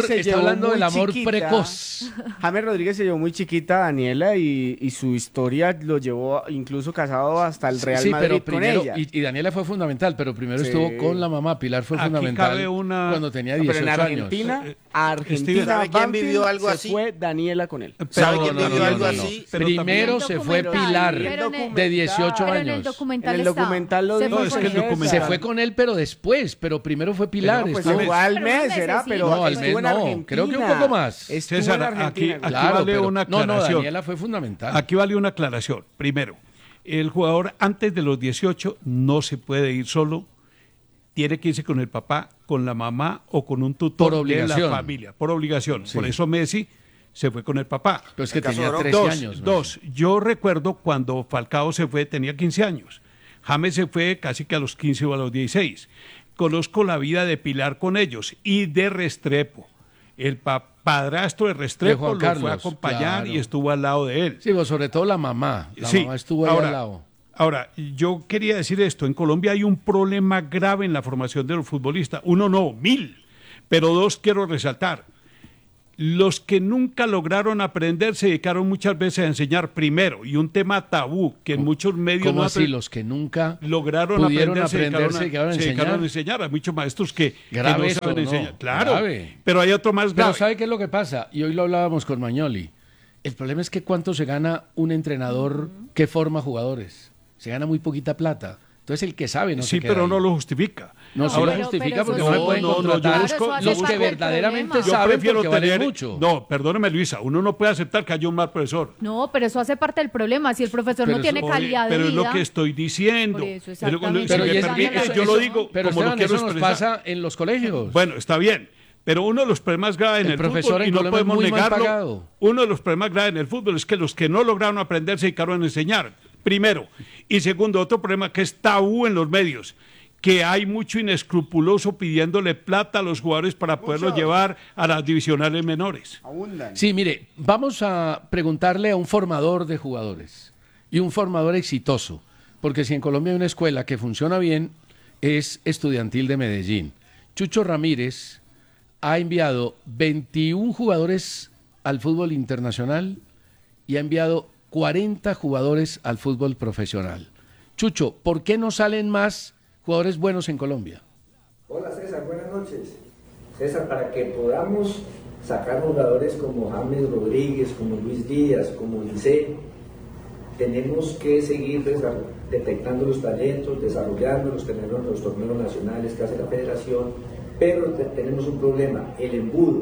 del amor precoz. James Rodríguez se llevó muy chiquita a Daniela y su historia lo llevó incluso casado hasta el Real Madrid con ella. Y Daniela fue fundamental, pero primero estuvo con la mamá. Pilar fue fundamental cuando tenía 18 años. Argentina, ¿sabe quién vivió algo así? Fue Daniela con él. ¿Sabe quién vivió algo así? Primero se fue Pilar, de 18 años. En el documental lo dijo. Se fue con él, pero después. Pero primero fue Pilar. Al mes era, pero no, al mes no. Creo que un poco más. César, aquí vale una aclaración. No, Daniela fue fundamental. Aquí vale una aclaración. Primero, el jugador antes de los 18 no se puede ir solo. Tiene que irse con el papá, con la mamá o con un tutor de la familia, por obligación. Sí. Por eso Messi se fue con el papá. Pero es que tenía 13 años. Yo recuerdo cuando Falcao se fue, tenía 15 años. James se fue casi que a los 15 o a los 16. Conozco la vida de Pilar con ellos y de Restrepo. El padrastro de Restrepo lo fue a acompañar y estuvo al lado de él. Sí, pues sobre todo la mamá. La mamá estuvo ahí al lado. Ahora, yo quería decir esto, en Colombia hay un problema grave en la formación de los futbolistas. Uno no, 1000, pero dos quiero resaltar. Los que nunca lograron aprender se dedicaron muchas veces a enseñar primero, y un tema tabú que en muchos medios... ¿Cómo así? Los que nunca lograron pudieron aprender se dedicaron a enseñar. Hay muchos maestros que no saben enseñar. Claro, grave. Pero hay otro más grave. Pero ¿sabe qué es lo que pasa? Y hoy lo hablábamos con Magnoli. El problema es que ¿cuánto se gana un entrenador que forma jugadores? Se gana muy poquita plata. Entonces el que sabe no se queda pero ahí. no lo justifica. No, ahora lo justifica porque no no pueden contratar los que verdaderamente yo saben prefiero porque tener, valen mucho. No, perdóneme Luisa, uno no puede aceptar que haya un mal profesor. No, pero eso hace parte del problema. Si el profesor no tiene calidad de vida. Pero es lo que estoy diciendo. Por eso, exactamente. Si me permite, yo lo digo pero como Esteban, lo quiero eso nos expresar. pasa en los colegios. Bueno, está bien. Pero uno de los problemas graves en el profesor fútbol, y no podemos negarlo, uno de los problemas graves en el fútbol es que los que no lograron aprender se dedicaron a enseñar, primero. Y segundo, otro problema que es tabú en los medios, que hay mucho inescrupuloso pidiéndole plata a los jugadores para poderlos llevar a las divisionales menores. Sí, mire, vamos a preguntarle a un formador de jugadores y un formador exitoso, porque si en Colombia hay una escuela que funciona bien, es Estudiantil de Medellín. Chucho Ramírez ha enviado 21 jugadores al fútbol internacional y ha enviado 40 jugadores al fútbol profesional. Chucho, ¿por qué no salen más jugadores buenos en Colombia? Hola César, buenas noches. César, para que podamos sacar jugadores como James Rodríguez, como Luis Díaz, como Lice, tenemos que seguir detectando los talentos, desarrollándolos, tener los torneos nacionales que hace la federación, pero tenemos un problema, el embudo.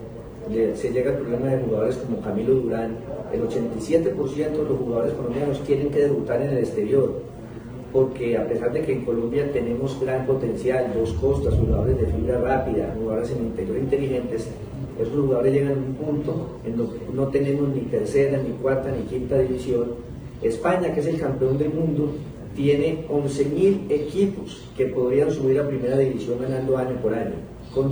Se llega al problema de jugadores como Camilo Durán. El 87% de los jugadores colombianos tienen que debutar en el exterior, porque a pesar de que en Colombia tenemos gran potencial, dos costas, jugadores de fibra rápida, jugadores en el interior inteligentes, esos jugadores llegan a un punto en donde no tenemos ni tercera, ni cuarta, ni quinta división. España, que es el campeón del mundo, tiene 11.000 equipos que podrían subir a primera división ganando año por año, con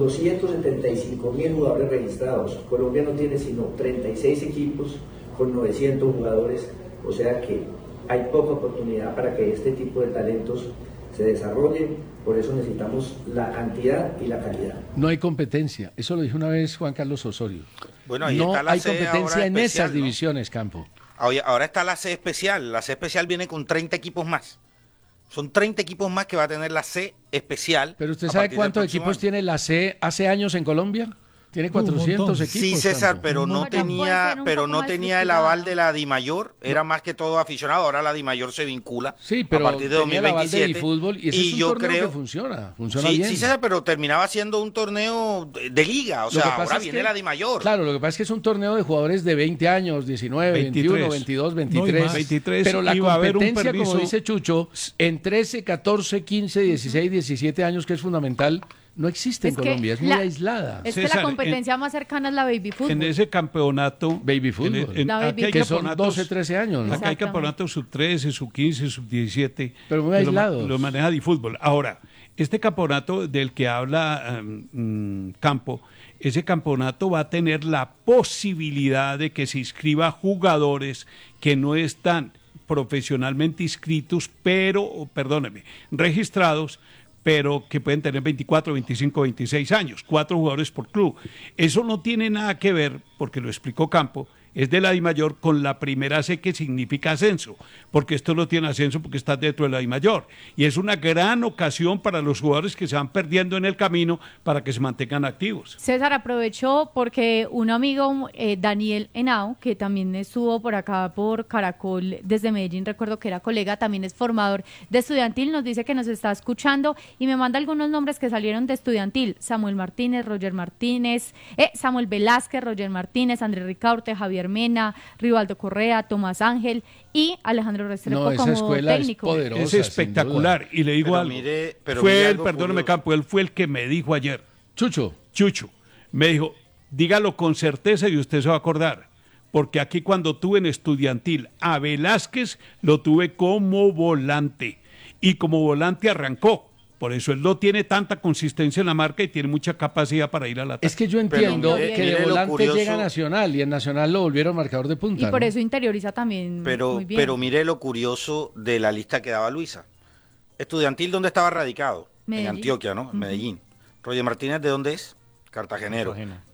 275.000 jugadores registrados. Colombia no tiene sino 36 equipos con 900 jugadores, o sea que hay poca oportunidad para que este tipo de talentos se desarrollen, por eso necesitamos la cantidad y la calidad. No hay competencia, eso lo dijo una vez Juan Carlos Osorio. Bueno, ahí no está la hay C competencia en especial, esas divisiones, Campo. Ahora está la C especial. La C especial viene con 30 equipos más. Son 30 equipos más que va a tener la C especial. ¿Pero usted sabe cuántos equipos tiene la C hace años en Colombia? Tiene 400 equipos. Sí, César, pero no tenía el aval de la DIMAYOR. Era más que todo aficionado. Ahora la DIMAYOR se vincula a partir de 2027. El fútbol, y ese es un torneo que funciona bien. Sí, César, pero terminaba siendo un torneo de liga. O sea, ahora viene la DIMAYOR. Claro, lo que pasa es que es un torneo de jugadores de 20 años, 19, 21, 22, 23. Pero la competencia, como dice Chucho, en 13, 14, 15, 16, 17 años, que es fundamental, no existe en Colombia, es muy aislada. Es César, que la competencia más cercana es la baby fútbol. En ese campeonato... Baby fútbol. Que son 12, 13 años, ¿no? Acá hay campeonatos sub-13, sub-15, sub-17. Pero muy aislados. Lo maneja DiFútbol. Ahora, este campeonato del que habla Campo, ese campeonato va a tener la posibilidad de que se inscriba jugadores que no están profesionalmente inscritos, registrados, pero que pueden tener 24, 25, 26 años, 4 jugadores por club. Eso no tiene nada que ver, porque lo explicó Campo, es de la DIMAYOR con la primera C, que significa ascenso, porque esto no tiene ascenso porque está dentro de la DIMAYOR, y es una gran ocasión para los jugadores que se van perdiendo en el camino para que se mantengan activos. César, aprovechó porque un amigo, Daniel Henao, que también estuvo por acá por Caracol desde Medellín, recuerdo que era colega, también es formador de Estudiantil, nos dice que nos está escuchando y me manda algunos nombres que salieron de Estudiantil: Samuel Martínez, Roger Martínez, Samuel Velázquez, Roger Martínez, Andrés Ricaurte, Javier Mena, Rivaldo Correa, Tomás Ángel y Alejandro Restrepo como técnico. Es espectacular. Y le digo algo. Perdóneme, Campo, él fue el que me dijo ayer. Chucho, me dijo, dígalo con certeza y usted se va a acordar. Porque aquí cuando tuve en Estudiantil a Velázquez, lo tuve como volante. Y como volante arrancó. Por eso él no tiene tanta consistencia en la marca y tiene mucha capacidad para ir al ataque. Es que yo entiendo que de volante llega Nacional y en Nacional lo volvieron marcador de punta. Y por eso interioriza también muy bien. Pero mire lo curioso de la lista que daba Luisa. Estudiantil, ¿dónde estaba radicado? Medellín. En Antioquia, ¿no? Medellín. Roger Martínez, ¿de dónde es? Cartagenero.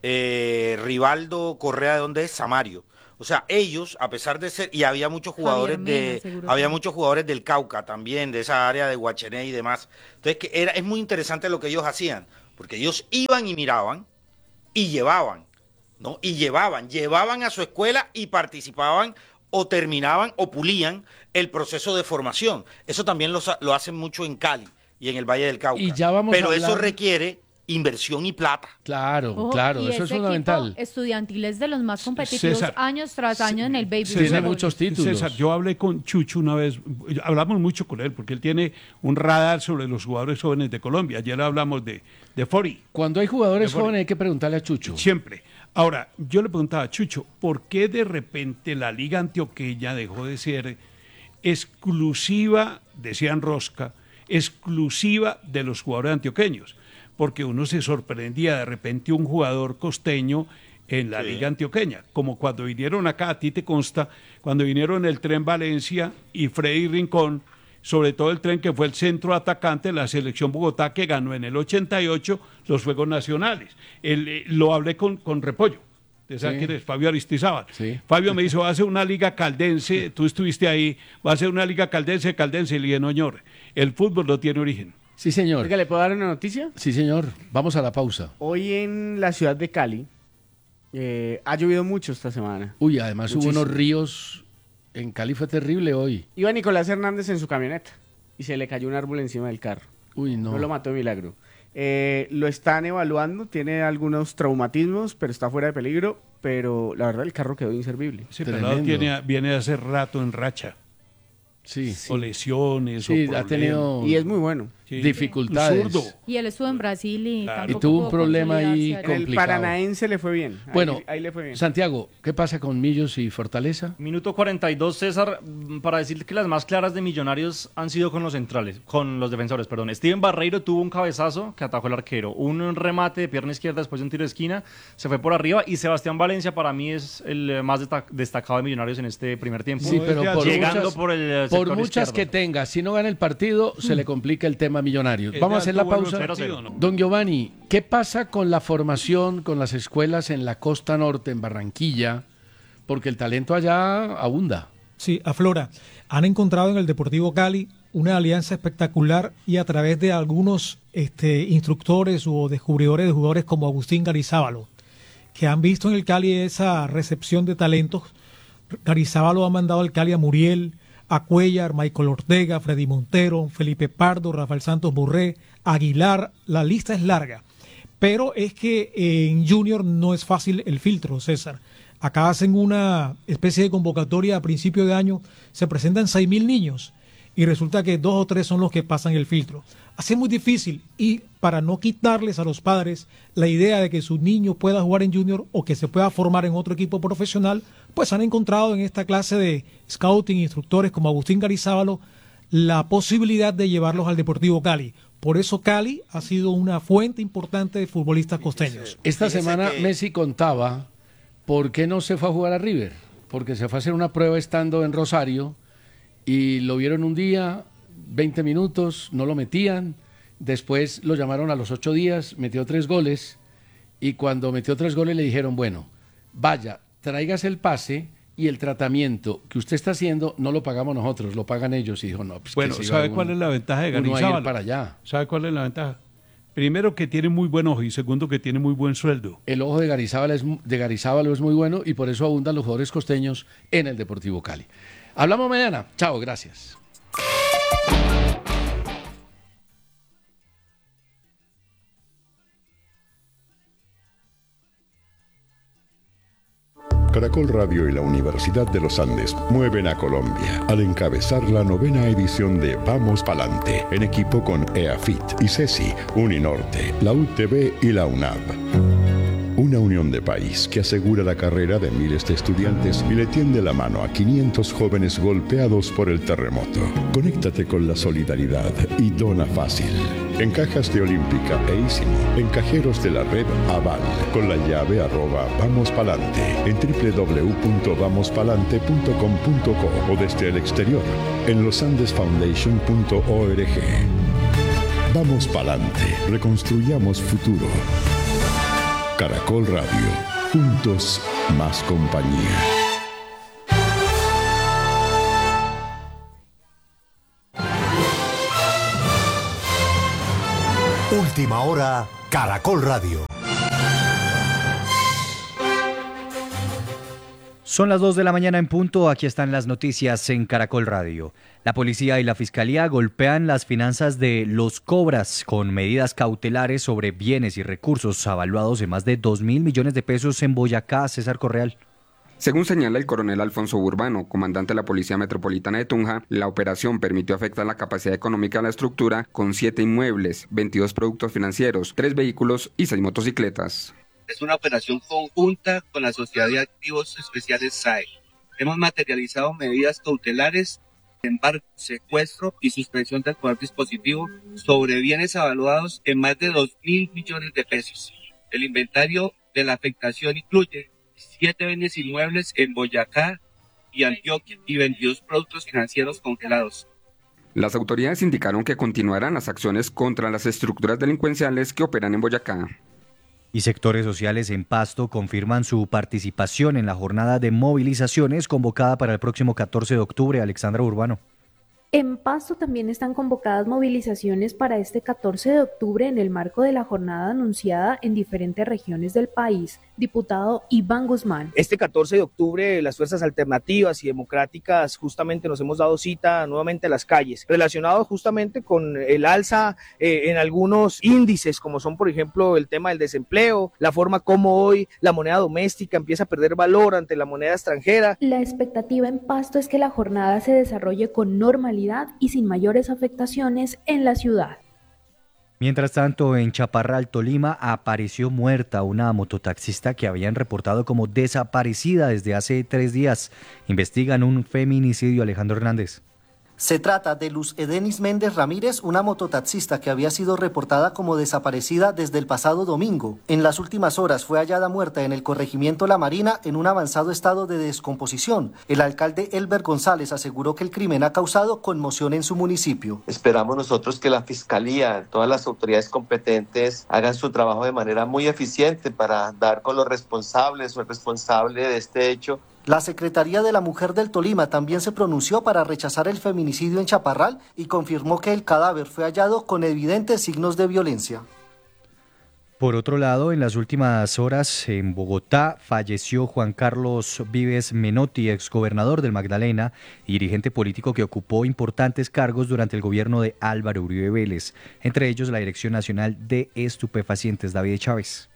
Rivaldo Correa, ¿de dónde es? Samario. O sea, ellos, a pesar de ser, y había muchos jugadores muchos jugadores del Cauca también, de esa área de Guachené y demás. Entonces, es muy interesante lo que ellos hacían, porque ellos iban y miraban y llevaban, ¿no? Y llevaban a su escuela y participaban o terminaban o pulían el proceso de formación. Eso también lo hacen mucho en Cali y en el Valle del Cauca. Y ya vamos Pero eso requiere inversión y plata. Claro, claro, eso es fundamental. Estudiantil es de los más competitivos, César, años tras año en el Baby. Tiene muchos títulos. César, yo hablé con Chucho una vez, hablamos mucho con él, porque él tiene un radar sobre los jugadores jóvenes de Colombia. Ayer hablamos de Fori. Cuando hay jugadores jóvenes hay que preguntarle a Chucho. Siempre. Ahora, yo le preguntaba a Chucho, ¿por qué de repente la Liga Antioqueña dejó de ser exclusiva, decían Rosca, exclusiva de los jugadores antioqueños? Porque uno se sorprendía de repente un jugador costeño en la Liga Antioqueña, como cuando vinieron acá, a ti te consta, cuando vinieron el Tren Valencia y Freddy Rincón, sobre todo el Tren que fue el centro atacante de la selección Bogotá que ganó en el 88 los Juegos Nacionales. Lo hablé con Repollo, ¿sabes quién es? Fabio Aristizábal. Sí. Fabio me dijo, va a ser una liga caldense, tú estuviste ahí, va a ser una liga caldense, y le dije, no, señor, el fútbol no tiene origen. Sí, señor. Oiga, ¿le puedo dar una noticia? Sí, señor. Vamos a la pausa. Hoy en la ciudad de Cali ha llovido mucho esta semana. Uy, además hubo unos ríos. En Cali fue terrible hoy. Iba Nicolás Hernández en su camioneta y se le cayó un árbol encima del carro. Uy, no. No lo mató de milagro. Lo están evaluando, tiene algunos traumatismos, pero está fuera de peligro. Pero la verdad el carro quedó inservible. Sí, pero viene de hace rato en racha. Sí. O lesiones, sí, o ha tenido y es muy bueno. Sí. Dificultades. Zurdo. Y él estuvo en Brasil y Y tuvo un problema ahí complicado. El Paranaense le fue bien. Bueno, ahí le fue bien. Santiago, ¿qué pasa con Millos y Fortaleza? Minuto 42, César, para decir que las más claras de Millonarios han sido con los centrales, con los defensores, perdón. Steven Barreiro tuvo un cabezazo que atajó el arquero, un remate de pierna izquierda después de un tiro de esquina, se fue por arriba, y Sebastián Valencia para mí es el más destacado de Millonarios en este primer tiempo. Sí, pero por muchas izquierdo. que tenga, si no gana el partido, se le complica el tema Millonarios. Vamos a hacer la pausa. Don Giovanni, ¿qué pasa con la formación, con las escuelas en la costa norte, en Barranquilla? Porque el talento allá abunda. Sí, aflora. Han encontrado en el Deportivo Cali una alianza espectacular y a través de algunos instructores o descubridores de jugadores como Agustín Garizábalo, que han visto en el Cali esa recepción de talentos. Garizábalo ha mandado al Cali a Muriel, a Cuellar, Michael Ortega, Freddy Montero, Felipe Pardo, Rafael Santos Borré, Aguilar, la lista es larga. Pero es que en Junior no es fácil el filtro, César. Acá hacen una especie de convocatoria a principio de año, se presentan 6.000 niños y resulta que 2 o 3 son los que pasan el filtro. Así es muy difícil, y para no quitarles a los padres la idea de que su niño pueda jugar en Junior o que se pueda formar en otro equipo profesional, pues han encontrado en esta clase de scouting instructores como Agustín Garizábalo la posibilidad de llevarlos al Deportivo Cali. Por eso Cali ha sido una fuente importante de futbolistas costeños. Esta semana Messi contaba por qué no se fue a jugar a River, porque se fue a hacer una prueba estando en Rosario y lo vieron un día, 20 minutos, no lo metían, después lo llamaron a los 8 días, metió 3 goles y cuando metió 3 goles le dijeron, bueno, vaya, tráigase el pase y el tratamiento que usted está haciendo no lo pagamos nosotros, lo pagan ellos. Y dijo, no, pues bueno, ¿sabe cuál es la ventaja de Garizábalo? Para allá. ¿Sabe cuál es la ventaja? Primero, que tiene muy buen ojo, y segundo, que tiene muy buen sueldo. El ojo de Garizábalo es muy bueno y por eso abundan los jugadores costeños en el Deportivo Cali. Hablamos mañana. Chao, gracias. Caracol Radio y la Universidad de los Andes mueven a Colombia al encabezar la 9ª edición de Vamos Pa'lante, en equipo con EAFIT, ICESI, Uninorte, la UTB y la UNAV. Una unión de país que asegura la carrera de miles de estudiantes y le tiende la mano a 500 jóvenes golpeados por el terremoto. Conéctate con la solidaridad y dona fácil. en cajas de Olímpica e Ísimo, en cajeros de la red Aval, con la llave @vamospalante, en www.vamospalante.com.co o desde el exterior, en losandesfoundation.org. Vamos pa'lante, reconstruyamos futuro. Caracol Radio, juntos más compañía. Última hora, Caracol Radio. Son las 2 de la mañana en punto, aquí están las noticias en Caracol Radio. La policía y la fiscalía golpean las finanzas de Los Cobras con medidas cautelares sobre bienes y recursos avaluados en más de 2.000 millones de pesos en Boyacá. César Correal. Según señala el coronel Alfonso Urbano, comandante de la Policía Metropolitana de Tunja, la operación permitió afectar la capacidad económica de la estructura con 7 inmuebles, 22 productos financieros, 3 vehículos y 6 motocicletas. Es una operación conjunta con la Sociedad de Activos Especiales SAE. Hemos materializado medidas cautelares, embargo, secuestro y suspensión del poder dispositivo sobre bienes avaluados en más de 2.000 millones de pesos. El inventario de la afectación incluye 7 bienes inmuebles en Boyacá y Antioquia y 22 productos financieros congelados. Las autoridades indicaron que continuarán las acciones contra las estructuras delincuenciales que operan en Boyacá. Y sectores sociales en Pasto confirman su participación en la jornada de movilizaciones convocada para el próximo 14 de octubre. Alexandra Urbano. En Pasto también están convocadas movilizaciones para este 14 de octubre en el marco de la jornada anunciada en diferentes regiones del país. Diputado Iván Guzmán. Este 14 de octubre las fuerzas alternativas y democráticas justamente nos hemos dado cita nuevamente a las calles, relacionado justamente con el alza en algunos índices, como son por ejemplo el tema del desempleo, la forma como hoy la moneda doméstica empieza a perder valor ante la moneda extranjera. La expectativa en Pasto es que la jornada se desarrolle con normalidad y sin mayores afectaciones en la ciudad. Mientras tanto, en Chaparral, Tolima, apareció muerta una mototaxista que habían reportado como desaparecida desde hace 3 días. Investigan un feminicidio. Alejandro Hernández. Se trata de Luz Edenis Méndez Ramírez, una mototaxista que había sido reportada como desaparecida desde el pasado domingo. En las últimas horas fue hallada muerta en el corregimiento La Marina en un avanzado estado de descomposición. El alcalde Elber González aseguró que el crimen ha causado conmoción en su municipio. Esperamos nosotros que la Fiscalía, todas las autoridades competentes hagan su trabajo de manera muy eficiente para dar con los responsables o el responsable de este hecho. La Secretaría de la Mujer del Tolima también se pronunció para rechazar el feminicidio en Chaparral y confirmó que el cadáver fue hallado con evidentes signos de violencia. Por otro lado, en las últimas horas en Bogotá falleció Juan Carlos Vives Menotti, exgobernador del Magdalena y dirigente político que ocupó importantes cargos durante el gobierno de Álvaro Uribe Vélez, entre ellos la Dirección Nacional de Estupefacientes. David Chávez.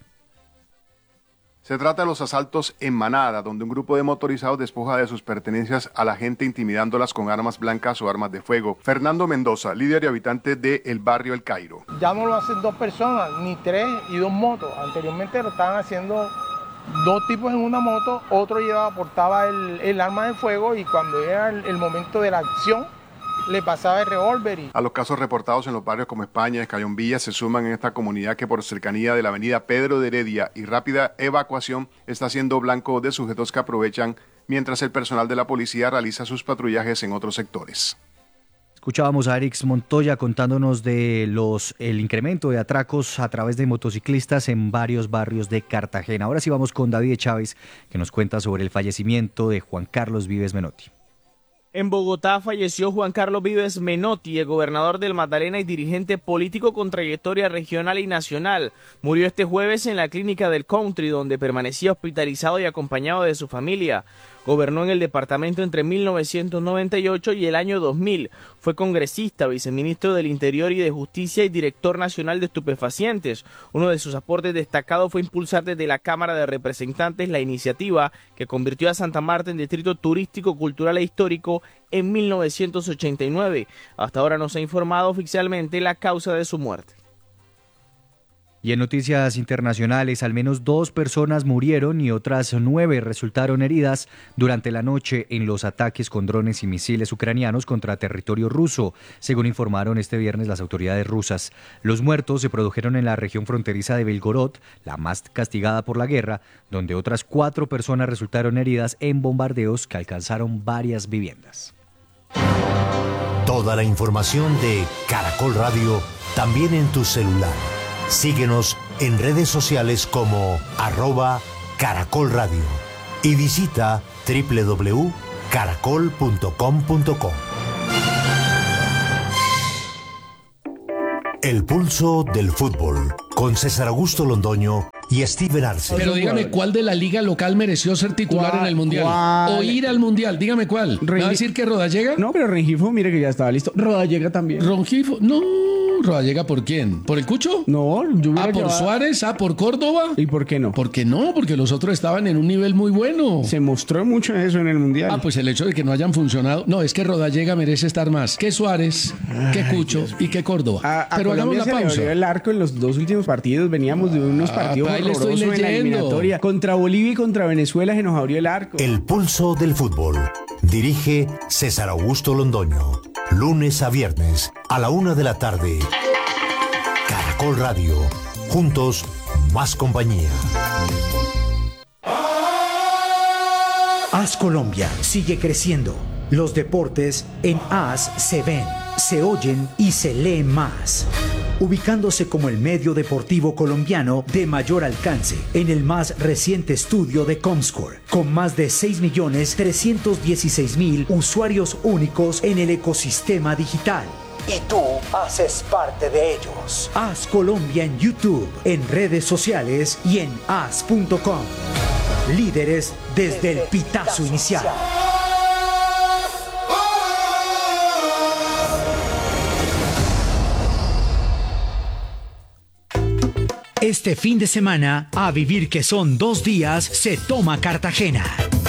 Se trata de los asaltos en manada, donde un grupo de motorizados despoja de sus pertenencias a la gente intimidándolas con armas blancas o armas de fuego. Fernando Mendoza, líder y habitante del barrio El Cairo. Ya no lo hacen 2 personas, ni 3 y 2 motos. Anteriormente lo estaban haciendo 2 tipos en una moto, otro portaba el arma de fuego y cuando era el momento de la acción, le pasaba el revólver. A los casos reportados en los barrios como España y Escayón Villa se suman en esta comunidad que por cercanía de la avenida Pedro de Heredia y rápida evacuación está siendo blanco de sujetos que aprovechan mientras el personal de la policía realiza sus patrullajes en otros sectores. Escuchábamos a Erix Montoya contándonos de el incremento de atracos a través de motociclistas en varios barrios de Cartagena. Ahora sí vamos con David Chávez, que nos cuenta sobre el fallecimiento de Juan Carlos Vives Menotti. En Bogotá falleció Juan Carlos Vives Menotti, el gobernador del Magdalena y dirigente político con trayectoria regional y nacional. Murió este jueves en la clínica del Country, donde permanecía hospitalizado y acompañado de su familia. Gobernó en el departamento entre 1998 y el año 2000. Fue congresista, viceministro del Interior y de Justicia y director nacional de estupefacientes. Uno de sus aportes destacados fue impulsar desde la Cámara de Representantes la iniciativa que convirtió a Santa Marta en distrito turístico, cultural e histórico en 1989. Hasta ahora no se ha informado oficialmente la causa de su muerte. Y en noticias internacionales, al menos 2 personas murieron y otras 9 resultaron heridas durante la noche en los ataques con drones y misiles ucranianos contra territorio ruso, según informaron este viernes las autoridades rusas. Los muertos se produjeron en la región fronteriza de Belgorod, la más castigada por la guerra, donde otras 4 personas resultaron heridas en bombardeos que alcanzaron varias viviendas. Toda la información de Caracol Radio también en tu celular. Síguenos en redes sociales como @Caracol Radio y visita www.caracol.com.co. El pulso del fútbol con César Augusto Londoño y Steven Arce. Pero dígame, ¿cuál de la liga local mereció ser titular en el Mundial? O ir al Mundial, dígame cuál. ¿Me va a decir que Rodallega? No, pero Rengifo, mire que ya estaba listo. Rodallega también. Rengifo, no. ¿Rodallega por quién? ¿Por el Cucho? No, yo ¿por llevado... Suárez? ¿Por Córdoba? ¿Y por qué no? ¿Por qué no? Porque los otros estaban en un nivel muy bueno. Se mostró mucho eso en el Mundial. Pues el hecho de que no hayan funcionado. No, es que Rodallega merece estar más que Suárez, que Cucho y que Córdoba. Pero hagamos la pausa. Se le abrió el arco en los 2 últimos partidos. Veníamos de unos partidos horrorosos en la eliminatoria. Contra Bolivia y contra Venezuela se nos abrió el arco. El pulso del fútbol. Dirige César Augusto Londoño. Lunes a viernes a la 1 de la tarde. Caracol Radio. Juntos, más compañía. AS Colombia sigue creciendo. Los deportes en AS se ven, se oyen y se leen más. Ubicándose como el medio deportivo colombiano de mayor alcance en el más reciente estudio de Comscore, con más de 6.316.000 usuarios únicos en el ecosistema digital. Y tú haces parte de ellos. AS Colombia en YouTube, en redes sociales y en as.com. Líderes desde el pitazo inicial. Este fin de semana, a vivir que son 2 días, se toma Cartagena.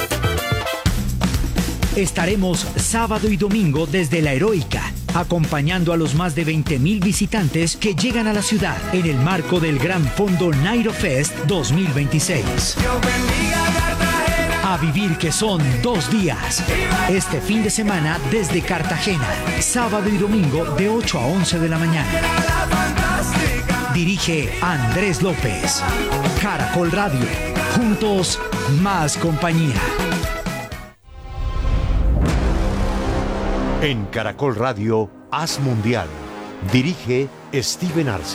Estaremos sábado y domingo desde La Heroica, acompañando a los más de 20.000 visitantes que llegan a la ciudad en el marco del Gran Fondo Nairo Fest 2026. A vivir que son 2 días. Este fin de semana desde Cartagena, sábado y domingo de 8 a 11 de la mañana. Dirige Andrés López. Caracol Radio. Juntos, más compañía. En Caracol Radio, AS Mundial. Dirige Steven Arce.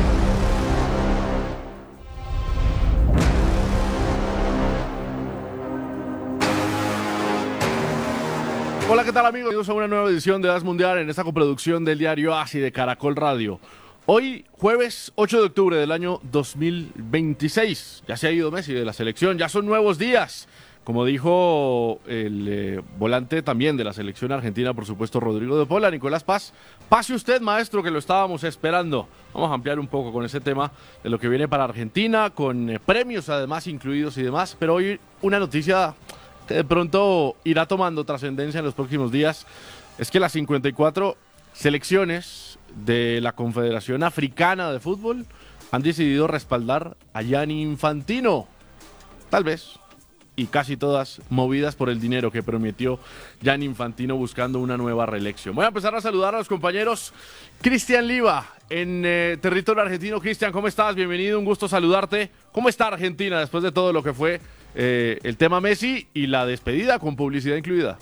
Hola, ¿qué tal amigos? Bienvenidos a una nueva edición de AS Mundial en esta coproducción del diario AS y de Caracol Radio. Hoy, jueves 8 de octubre del año 2026. Ya se ha ido Messi de la selección, ya son nuevos días. Como dijo el volante también de la selección argentina, por supuesto, Rodrigo de Paul, Nicolás Paz. Pase usted, maestro, que lo estábamos esperando. Vamos a ampliar un poco con ese tema de lo que viene para Argentina, con premios además incluidos y demás. Pero hoy una noticia que de pronto irá tomando trascendencia en los próximos días. Es que las 54 selecciones de la Confederación Africana de Fútbol han decidido respaldar a Gianni Infantino. Tal vez, y casi todas movidas por el dinero que prometió Gianni Infantino buscando una nueva reelección. Voy a empezar a saludar a los compañeros. Cristian Liva, en territorio argentino. Cristian, ¿cómo estás? Bienvenido, un gusto saludarte. ¿Cómo está Argentina después de todo lo que fue el tema Messi y la despedida con publicidad incluida?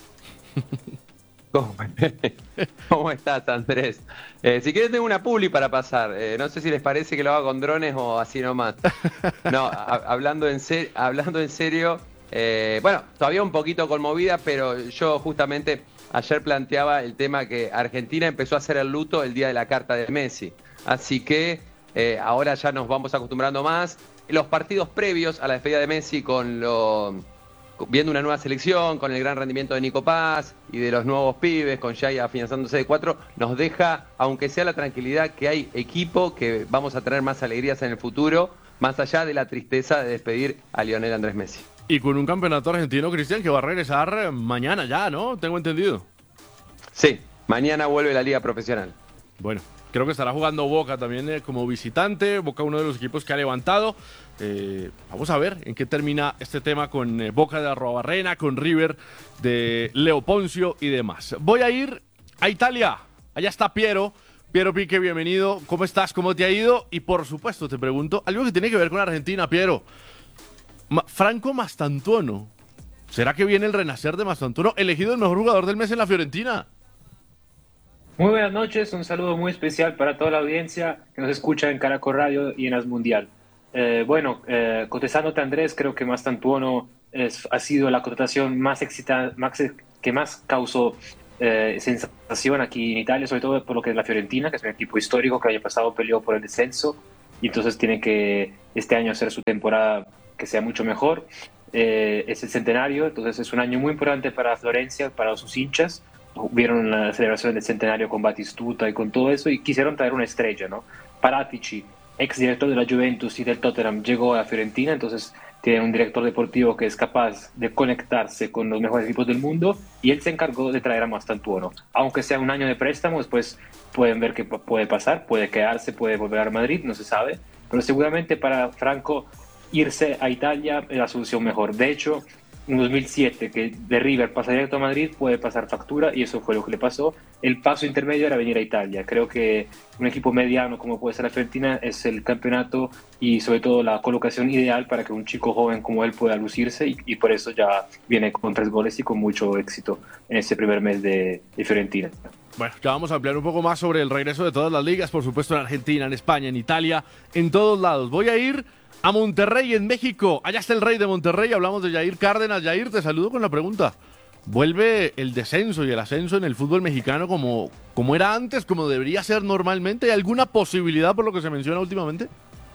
¿Cómo estás, Andrés? Si quieres tengo una publi para pasar. No sé si les parece que lo haga con drones o así nomás. No, hablando en serio, bueno, todavía un poquito conmovida, pero yo justamente ayer planteaba el tema que Argentina empezó a hacer el luto el día de la carta de Messi. Así que ahora ya nos vamos acostumbrando más. Los partidos previos a la despedida de Messi viendo una nueva selección, con el gran rendimiento de Nico Paz y de los nuevos pibes, con Jay afianzándose de 4, nos deja, aunque sea la tranquilidad, que hay equipo, que vamos a tener más alegrías en el futuro, más allá de la tristeza de despedir a Lionel Andrés Messi. Y con un campeonato argentino, Cristian, que va a regresar mañana ya, ¿no? Tengo entendido. Sí, mañana vuelve la liga profesional. Bueno, Creo que estará jugando Boca también como visitante. Boca, uno de los equipos que ha levantado. Vamos a ver en qué termina este tema con Boca de Arrobarrena, con River de Leo Poncio y demás. Voy a ir a Italia. Allá está Piero. Piero Pique, bienvenido. ¿Cómo estás? ¿Cómo te ha ido? Y por supuesto, te pregunto algo que tiene que ver con Argentina, Piero. Franco Mastantuono. ¿Será que viene el renacer de Mastantuono, elegido el mejor jugador del mes en la Fiorentina? Muy buenas noches, un saludo muy especial para toda la audiencia que nos escucha en Caracol Radio y en As Mundial. Contestándote, Andrés, creo que Mastantuono ha sido la contratación que más causó sensación aquí en Italia, sobre todo por lo que es la Fiorentina, que es un equipo histórico que el año pasado peleó por el descenso y entonces tiene que este año hacer su temporada que sea mucho mejor. Es el centenario, entonces es un año muy importante para Florencia, para sus hinchas. Vieron la celebración del centenario con Batistuta y con todo eso y quisieron traer una estrella, ¿no? Paratici, ex director de la Juventus y del Tottenham, llegó a Fiorentina, entonces tiene un director deportivo que es capaz de conectarse con los mejores equipos del mundo y él se encargó de traer a Mastantuono. Aunque sea un año de préstamo, después pueden ver qué puede pasar, puede quedarse, puede volver a Madrid, no se sabe, pero seguramente para Franco irse a Italia es la solución mejor. De hecho, en 2007, que de River pasa directo a Madrid, puede pasar factura y eso fue lo que le pasó. El paso intermedio era venir a Italia. Creo que un equipo mediano como puede ser la Fiorentina es el campeonato y sobre todo la colocación ideal para que un chico joven como él pueda lucirse y por eso ya viene con 3 goles y con mucho éxito en ese primer mes de Fiorentina. Bueno, ya vamos a ampliar un poco más sobre el regreso de todas las ligas, por supuesto en Argentina, en España, en Italia, en todos lados. Voy a ir a Monterrey, en México. Allá está el rey de Monterrey. Hablamos de Yair Cárdenas. Yair, te saludo con la pregunta. ¿Vuelve el descenso y el ascenso en el fútbol mexicano como era antes, como debería ser normalmente? ¿Hay alguna posibilidad por lo que se menciona últimamente?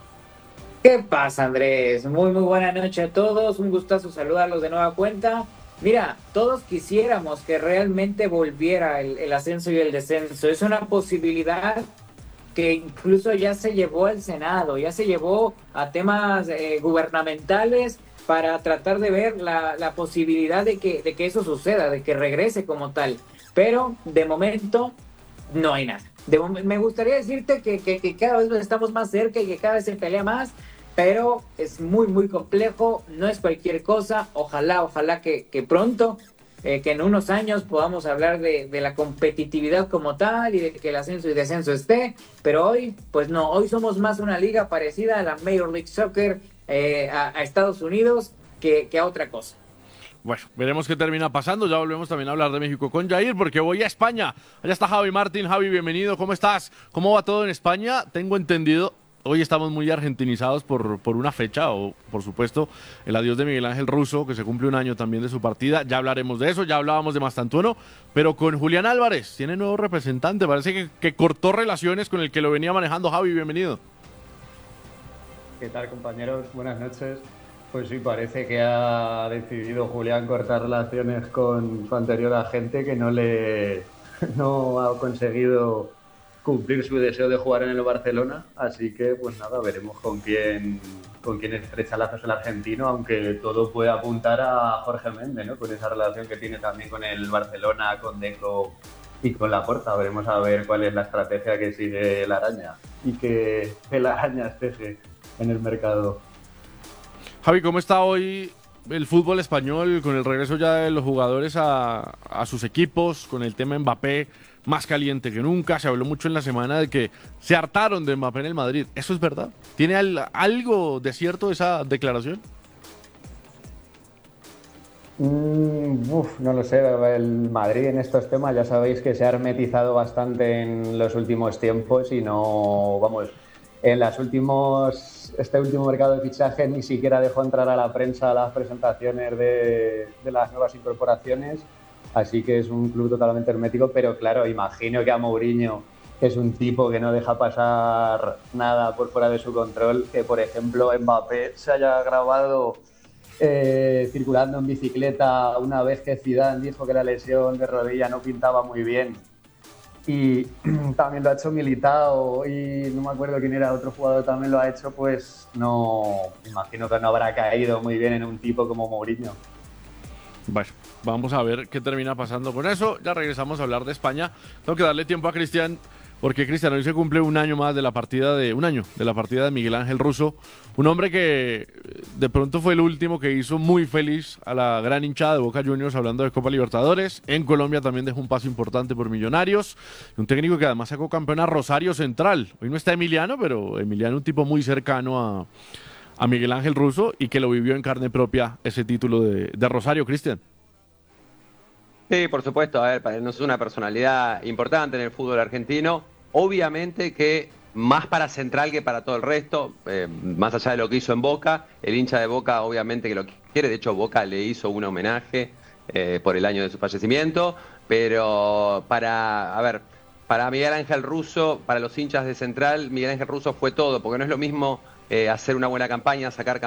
¿Qué pasa, Andrés? Muy buena noche a todos. Un gustazo saludarlos de nueva cuenta. Mira, todos quisiéramos que realmente volviera el ascenso y el descenso. Es una posibilidad que incluso ya se llevó al Senado, ya se llevó a temas gubernamentales para tratar de ver la posibilidad de que eso suceda, de que regrese como tal. Pero de momento no hay nada. Me gustaría decirte que cada vez estamos más cerca y que cada vez se pelea más, pero es muy complejo, no es cualquier cosa. Ojalá que pronto, que en unos años podamos hablar de la competitividad como tal y de que el ascenso y descenso esté, pero hoy, pues no, hoy somos más una liga parecida a la Major League Soccer, a Estados Unidos, que a otra cosa. Bueno, veremos qué termina pasando. Ya volvemos también a hablar de México con Yair, porque voy a España. Allá está Javi Martín. Javi, bienvenido. ¿Cómo estás? ¿Cómo va todo en España? Tengo entendido, hoy estamos muy argentinizados por una fecha, o por supuesto el adiós de Miguel Ángel Russo, que se cumple un año también de su partida. Ya hablaremos de eso, ya hablábamos de Mastantuono, pero con Julián Álvarez, tiene nuevo representante. Parece que cortó relaciones con el que lo venía manejando. Javi, bienvenido. ¿Qué tal, compañeros? Buenas noches. Pues sí, parece que ha decidido Julián cortar relaciones con su anterior agente, que no ha conseguido cumplir su deseo de jugar en el Barcelona, así que pues nada, veremos con quién estrecha lazos el argentino, aunque todo puede apuntar a Jorge Méndez, ¿no? Con esa relación que tiene también con el Barcelona, con Deco y con Laporta. Veremos a ver cuál es la estrategia que sigue la Araña y que la Araña teje en el mercado. Javi, ¿cómo está hoy el fútbol español con el regreso ya de los jugadores a sus equipos, con el tema Mbappé más caliente que nunca? Se habló mucho en la semana de que se hartaron de Mbappé en el Madrid. ¿Eso es verdad? ¿Tiene algo de cierto esa declaración? No lo sé. El Madrid en estos temas ya sabéis que se ha hermetizado bastante en los últimos tiempos y no, vamos, este último mercado de fichaje ni siquiera dejó entrar a la prensa las presentaciones de las nuevas incorporaciones, así que es un club totalmente hermético, pero claro, imagino que a Mourinho, que es un tipo que no deja pasar nada por fuera de su control, que por ejemplo Mbappé se haya grabado circulando en bicicleta una vez que Zidane dijo que la lesión de rodilla no pintaba muy bien. Y también lo ha hecho Militao y no me acuerdo quién era, otro jugador también lo ha hecho, pues no, imagino que no habrá caído muy bien en un tipo como Mourinho. Bueno, vamos a ver qué termina pasando con eso. Ya regresamos a hablar de España. Tengo que darle tiempo a Cristian porque Cristian, hoy se cumple un año de la partida de Miguel Ángel Russo, un hombre que de pronto fue el último que hizo muy feliz a la gran hinchada de Boca Juniors, hablando de Copa Libertadores. En Colombia también dejó un paso importante por Millonarios, un técnico que además sacó campeón a Rosario Central. Hoy no está Emiliano, pero Emiliano un tipo muy cercano a Miguel Ángel Russo y que lo vivió en carne propia ese título de Rosario. Cristian. Sí, por supuesto, a ver, para nosotros es una personalidad importante en el fútbol argentino, obviamente que más para Central que para todo el resto, más allá de lo que hizo en Boca, el hincha de Boca obviamente que lo quiere, de hecho Boca le hizo un homenaje por el año de su fallecimiento, pero para Miguel Ángel Russo, para los hinchas de Central, Miguel Ángel Russo fue todo, porque no es lo mismo hacer una buena campaña, sacar